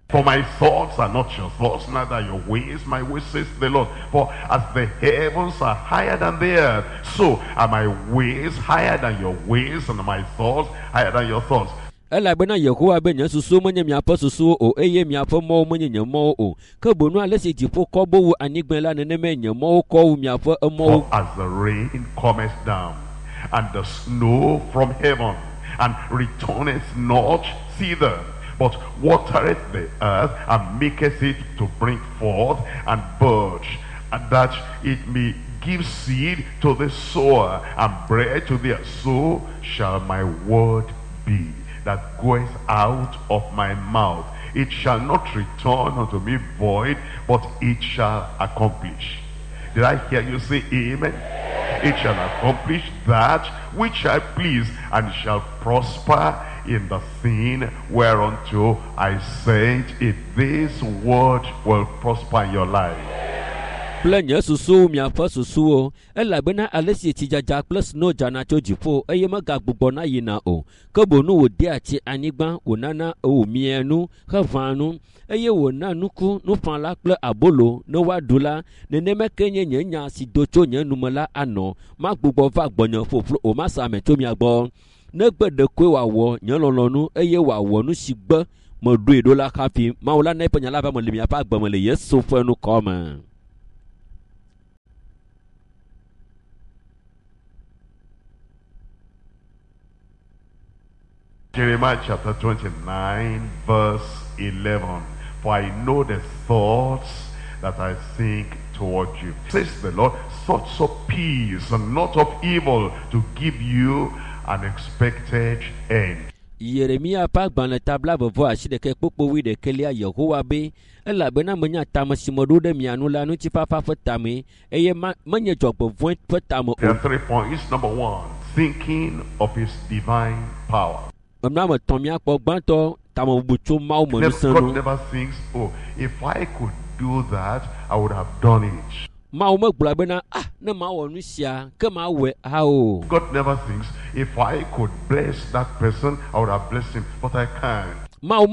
For my thoughts are not your thoughts, neither your ways my ways, says the Lord. For as the heavens are higher than the earth, so are my ways higher than your ways, and my thoughts higher than your thoughts. Ela bena Yehowa be nya susu menye miapo susu o eye miapo mo menye nya mo o ke bonu ale se jipo ko bo wu anigben la nene me nya mo ko wu miapo mo. For as the rain cometh down and the snow from heaven and returneth not thither, but watereth the earth and maketh it to bring forth and bud, and that it may give seed to the sower and bread to the so shall my word be that goeth out of my mouth. It shall not return unto me void, but it shall accomplish. Did I hear you say amen? It shall accomplish that which I please, and shall prosper in the thing whereunto I sent it. This word will prosper in your life. Planya susu miapo susu o ela bena alesi tijaja plus no jana chojipo eye maga gbogbo na yina o kobonu wo de ati anigban onana o mienu havanu eye wona nuku nufan la ple abolo no wadula nene mekenye nyenya si docho nyenumala ano ma gbogbo va gbonyan foflo o ma sa meto mi agbo ne gbede kwe wa wo nyelolonu eye wa wo nu sigbe mo do edola kafi ma wala na ipanya la ba mo le mi apa agbo mo le yeso fenu koma. Jeremiah chapter twenty-nine verse eleven. For I know the thoughts that I think toward you, says the Lord, thoughts of peace and not of evil, to give you an expected end. Yeremia pa gbanle tabla vovo aside ke popo wi de kelia Yehowa be ela bena menya tamasimodo de mianu la nu tifafa fotame eye manye jogbo voin fotame. There are three points. Number one, thinking of his divine power. Never, God never thinks, oh, if I could do that, I would have done it. God never thinks, if I could bless that person, I would have blessed him, but I can't. God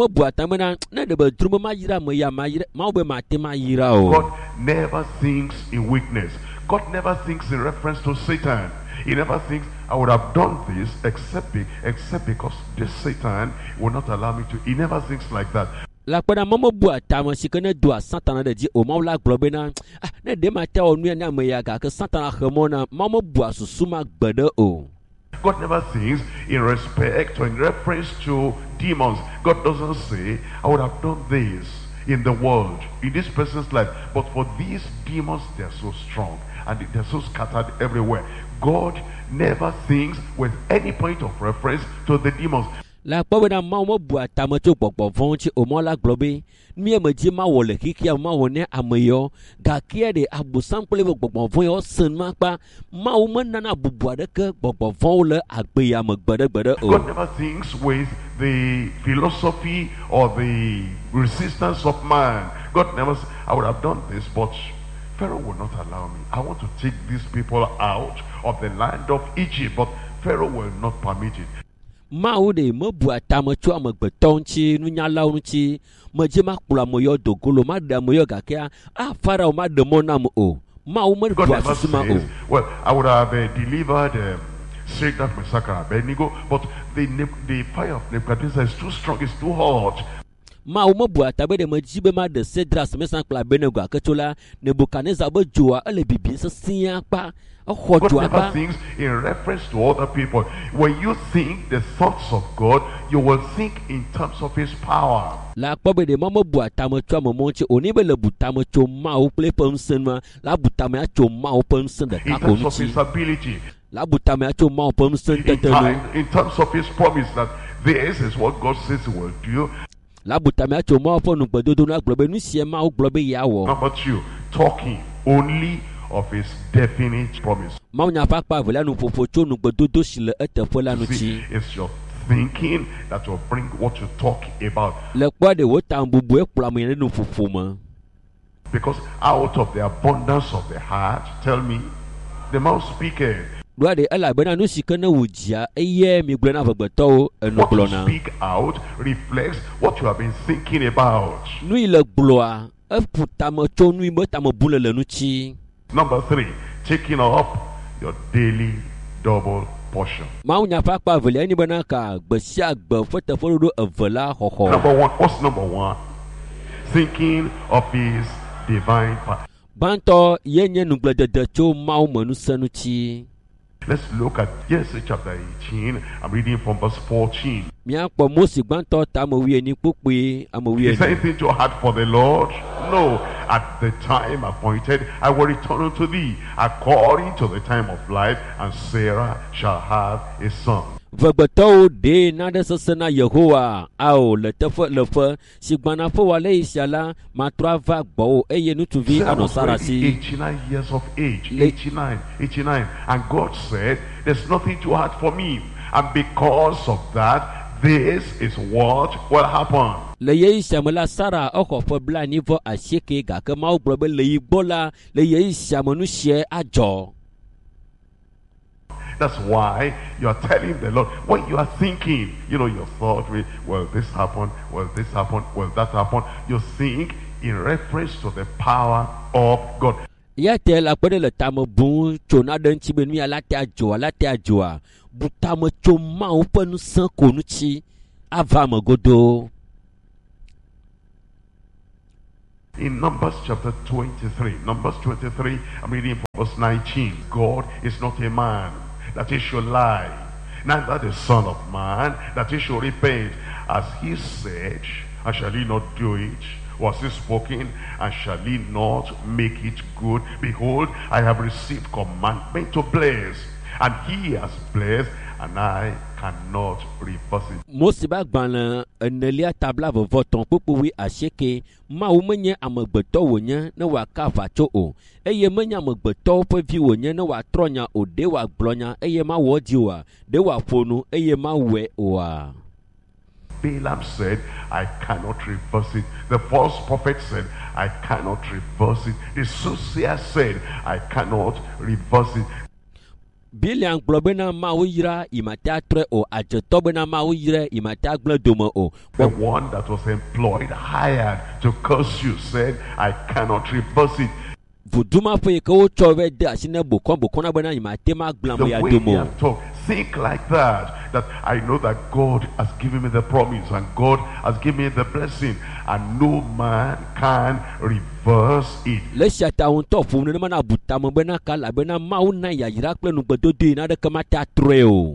never thinks in weakness. God never thinks in reference to Satan. He never thinks, I would have done this except, be, except because this Satan will not allow me to. He never thinks like that. La kwada mama bua tama sikene dua satana de di o mawla globena ah ne de ma ta onu na mayaga ke satana khemona mama bua susuma gbede o. God never thinks in respect or in reference to demons. God doesn't say, I would have done this in the world, in this person's life, but for these demons, they're so strong and they're so scattered everywhere. God never thinks with any point of reference to the demons. La pobena mama bua tama to popo vonchi o mola globe mi emeji ma wole kikia ma wone amayo gakia de abusam pele popo von yo sen ma pa ma o man na bubua de ke popo von le agbe ya mo gbede gbede o. God never thinks with the philosophy or the resistance of man. God never says, I would have done this, but Pharaoh will not allow me. I want to take these people out of the land of Egypt, but Pharaoh will not permit it. Maude mobua tamacho amagbetonchi nunyalaunchi majema kula moyo dogolo mada moyo gakea ah Pharaoh mada monam o mau mobua susuma o. Well, I would have uh, delivered um, Shadrach, Meshach, and Abednego, but the the fire of Nebuchadnezzar is too strong, it's too hot. Mau mobua tabede majibe ma de Shadrach, Meshach, and Abednego akachola Nebuchadnezzar bojoa ele bibi sesiya pa. God never thinks in reference to other people. When you think the thoughts of God, you will think in terms of his power. La pobe de mama bua tamacho mamonche onibele butamacho ma o play pomsenma la butamacho ma o pomsen de in terms of his ability. La butamacho ma o pomsen in, in terms of his promise that this is what God says he will do. La butamacho ma o ponu gbedodo na globe nu sie ma o globe yawo. How about you? Talking only of his definite promise. See, it's your thinking that will bring what you talk about. Because out of the abundance of the heart, tell me, the mouth speaketh. Luade elabena nu si ke ne wo dzia eye mi gblẽ na vegbetɔwo enu What gblɔ you na. speak out reflects what you have been thinking about. Nu yi le gblɔa eƒu tame tso nu yi be tame bu le le nu tsi. Number three, taking up your daily double portion. Mawu nya ƒe akpa evelia enye bena ka gbe sia gbe ƒe teƒeɖoɖo eve la xɔxɔ. Number one, what's number one? Thinking of his divine power. Gbãtɔ ye nye nugbledede tso Mawu me nusẽ tsi. Let's look at Genesis chapter eighteen. I'm reading from verse fourteen. Míakpɔ Mose gbãtɔ ta ame wuienyi kpokpoe ame Is wuienyi. anything too hard for the Lord? No. At the time appointed, I will return unto thee according to the time of life, and Sarah shall have a son. Vegbetɔwo ɖe naɖe sese na Yehowa ao le teƒe le ƒe si gbana ƒe wòale yi sia la matrɔ ava gbɔwò eye ŋutsuvi Sarah anɔ was Sara already si. eighty-nine years of age. Le- eighty-nine, eighty-nine. And God said, there's nothing too hard for me. And because of that, this is what will happen. Le yeyi sia me la Sara exɔ ƒe blaenyi vɔ asieke gake Mawu gblɔ be le yi gbɔ la le yeyi sia me nu sia adzɔ. That's why you are telling the Lord, when you are thinking, you know, your thought, will this happen? Will this happen? Will that happen? You think in reference to the power of God. Ya te la kpe ɖe le tame bum tso naɖe ŋuti be nu ya la te adzɔa la te adzɔa bu tame tso Mawu ƒe ŋusẽ ko ŋuti ava me godoo. In Numbers chapter twenty-three, Numbers twenty-three, I'm reading from verse nineteen. God is not a man that he should lie, neither the son of man that he should repent. As he said, and shall he not do it? Was he spoken, and shall he not make it good? Behold, I have received commandment to bless, and he has blessed, and I cannot reverse it. Mose ba gbalẽ enelia tabla vevɔtɔn kpokpowi asieke Mawu menye amegbetɔ wònye ne wòaka aʋatso o eye menye amegbetɔwo ƒe vi wònye ne wòatrɔ nya o ɖe wòagblɔ nya eye mawɔ dzi oa ɖe wòaƒo nu eye mawɔe oa. Balaam said, I cannot reverse it. The false prophet said, I cannot reverse it. The soothsayer said, I cannot reverse it. Biliam gblɔ bena Mawu yra imate atrɔe o adzetɔ bena Mawu yra imate agblẽ dome o. The one that was employed, hired to curse you, said, I cannot reverse it. Vuduma ƒe yi ke wotsɔ vɛ de asi ne bokɔ bokɔ na bena imate ma gblẽ The ame ya way dome they o. have talked, think like that, that I know that God has given me the promise and God has given me the blessing, and no man can reverse it. Le sia ta ŋutɔ ƒo nenema na bu tame bena ka elabena Mawu na yayra kple nugbedodo yi naɖeke mate atrɔe o.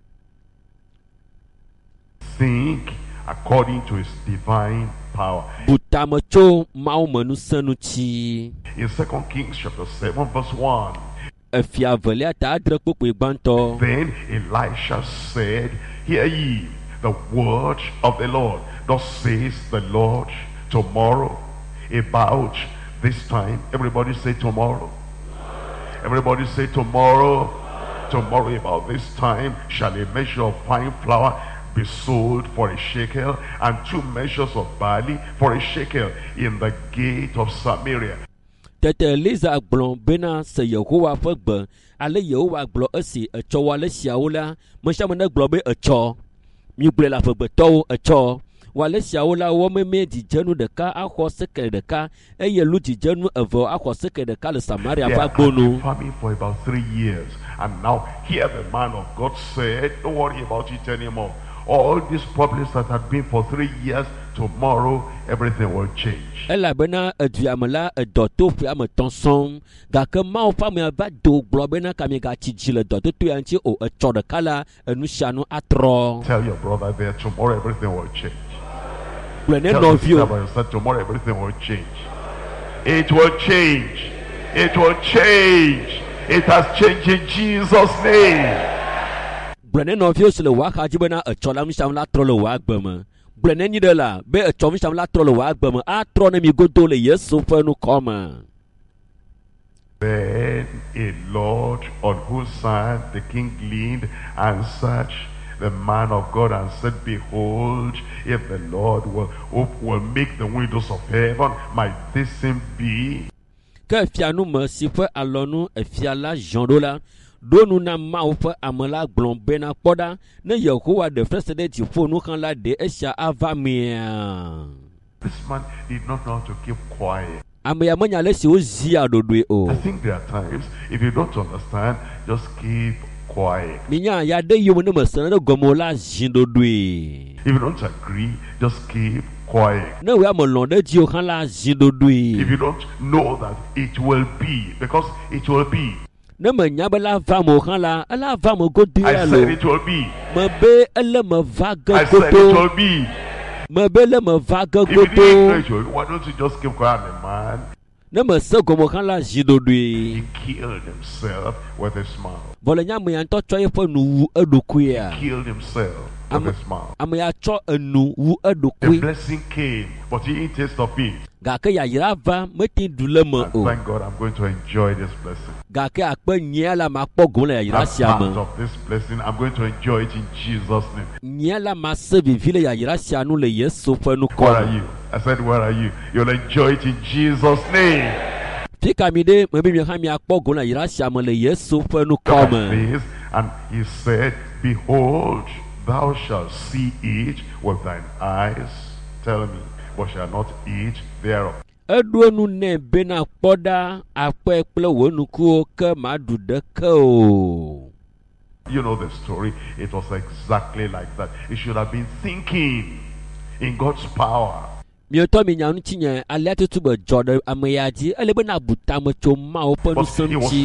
Think according to his divine power. Bu tame tso Mawu me nusẽ ŋuti. In Second Kings chapter seven verse one, Efia velia ta adre kpokpoe gbãtɔ. then Elisha said, hear ye the word of the Lord. Thus says the Lord, tomorrow about this time. Everybody say tomorrow. Everybody say tomorrow. Tomorrow about this time shall a measure of fine flour be sold for a shekel, and two measures of barley for a shekel in the gate of Samaria. Tete Eliza gblɔ bena se Yehowa ƒe gbe ale Yehowa gblɔ esi etsɔ wɔ ale siawo la mesiame ne gblɔ be etsɔ migblɔe le aƒegbetɔwo etsɔ wɔ ale siawo la wɔ meme dzidzenu ɖeka axɔ sekele ɖeka eye lu dzidzenu eve axɔ sekele ɖeka le Samaria They ƒe had agbonu. been farming for about three years, and now here the man of God said, don't worry about it anymore. All these problems that had been for three years, tomorrow everything will change. Elabena eduame la edɔ to ƒe ame etɔ̃ sɔŋ gake Mawu ƒe ame va do gblɔ bena kami gatsi dzi le dɔtoto ya ŋuti o etsɔ ɖeka la enu sia nu atrɔ. Tell your brother there, tomorrow everything will change. Gblɔ ne Tell your sister nɔviwo. by yourself, tomorrow everything will change. It will change. It will change. It has changed in Jesus' name. Gblɔ ne nɔviwo si le wòa xadzi bena etsɔ la nusiam la trɔ le wòa agbe me. Gblɔ ne nyi ɖe la be etsɔ nusiam la trɔ le wòa agbe me atrɔ ne mi godo le Yesu ƒe nukɔme. Then a Lord on whose side the king leaned answered the man of God and said, behold, if the Lord will, will make the windows of heaven, might this thing be? Ke fianu me si ƒe alɔnu efia la ziɔ ɖo la donu na mawo fe amela gblon bena kpoda ne Yehowa de first day tifo nu kan la de esha ava mia. This man did not know how to keep quiet. Amya manya le si ozi adodwe o. I think there are times, if you don't understand, just keep quiet. Minya ya de yomo ne masana de gomola jindodwe. If you don't agree, just keep quiet. Ne we amolon de ji o kan la jindodwe. If you don't know that it will be, because it will be. Ne manya bela vamo kan la, ala vamo godo I said it will be. Mabe ele me vaga I said it godo. will be. Mabe le me vaga If you didn't know godo. it will be, why don't you just keep quiet, man? Ne me se gomo kan la jindodwe. He killed himself with his mouth. Vole nya me yanto cho ye fo nu edokwe a. Killed himself with his mouth. Ame ya cho enu wu The edokwe. blessing came, but he didn't taste of it. Gake ya yirava metin dule me And o. thank God, I'm going to enjoy this blessing. Gake akpe nyia la makpo gon la yira That sia part me. of this blessing, I'm going to enjoy it in Jesus' name. Nyia la ma se vivile ya yira sia nu le Yesu fe nu ko. Where are you? I said, where are you? You'll enjoy it in Jesus' name. Fika mi de me bi mi ha mi akpo gon la yira sia me le Yesu fe nu ko Look me. at this. And he said, behold, thou shalt see it with thine eyes. Tell me, but shall not eat thereof. Edu nu ne bena kpoda akpe kple wo nuku ke ma du de ke o. You know the story. It was exactly like that. He should have been thinking in God's power. Mi to mi nya nu tinye ale tutu be jode ame ya ji ele be na buta me cho ma o pe nu But he was semti.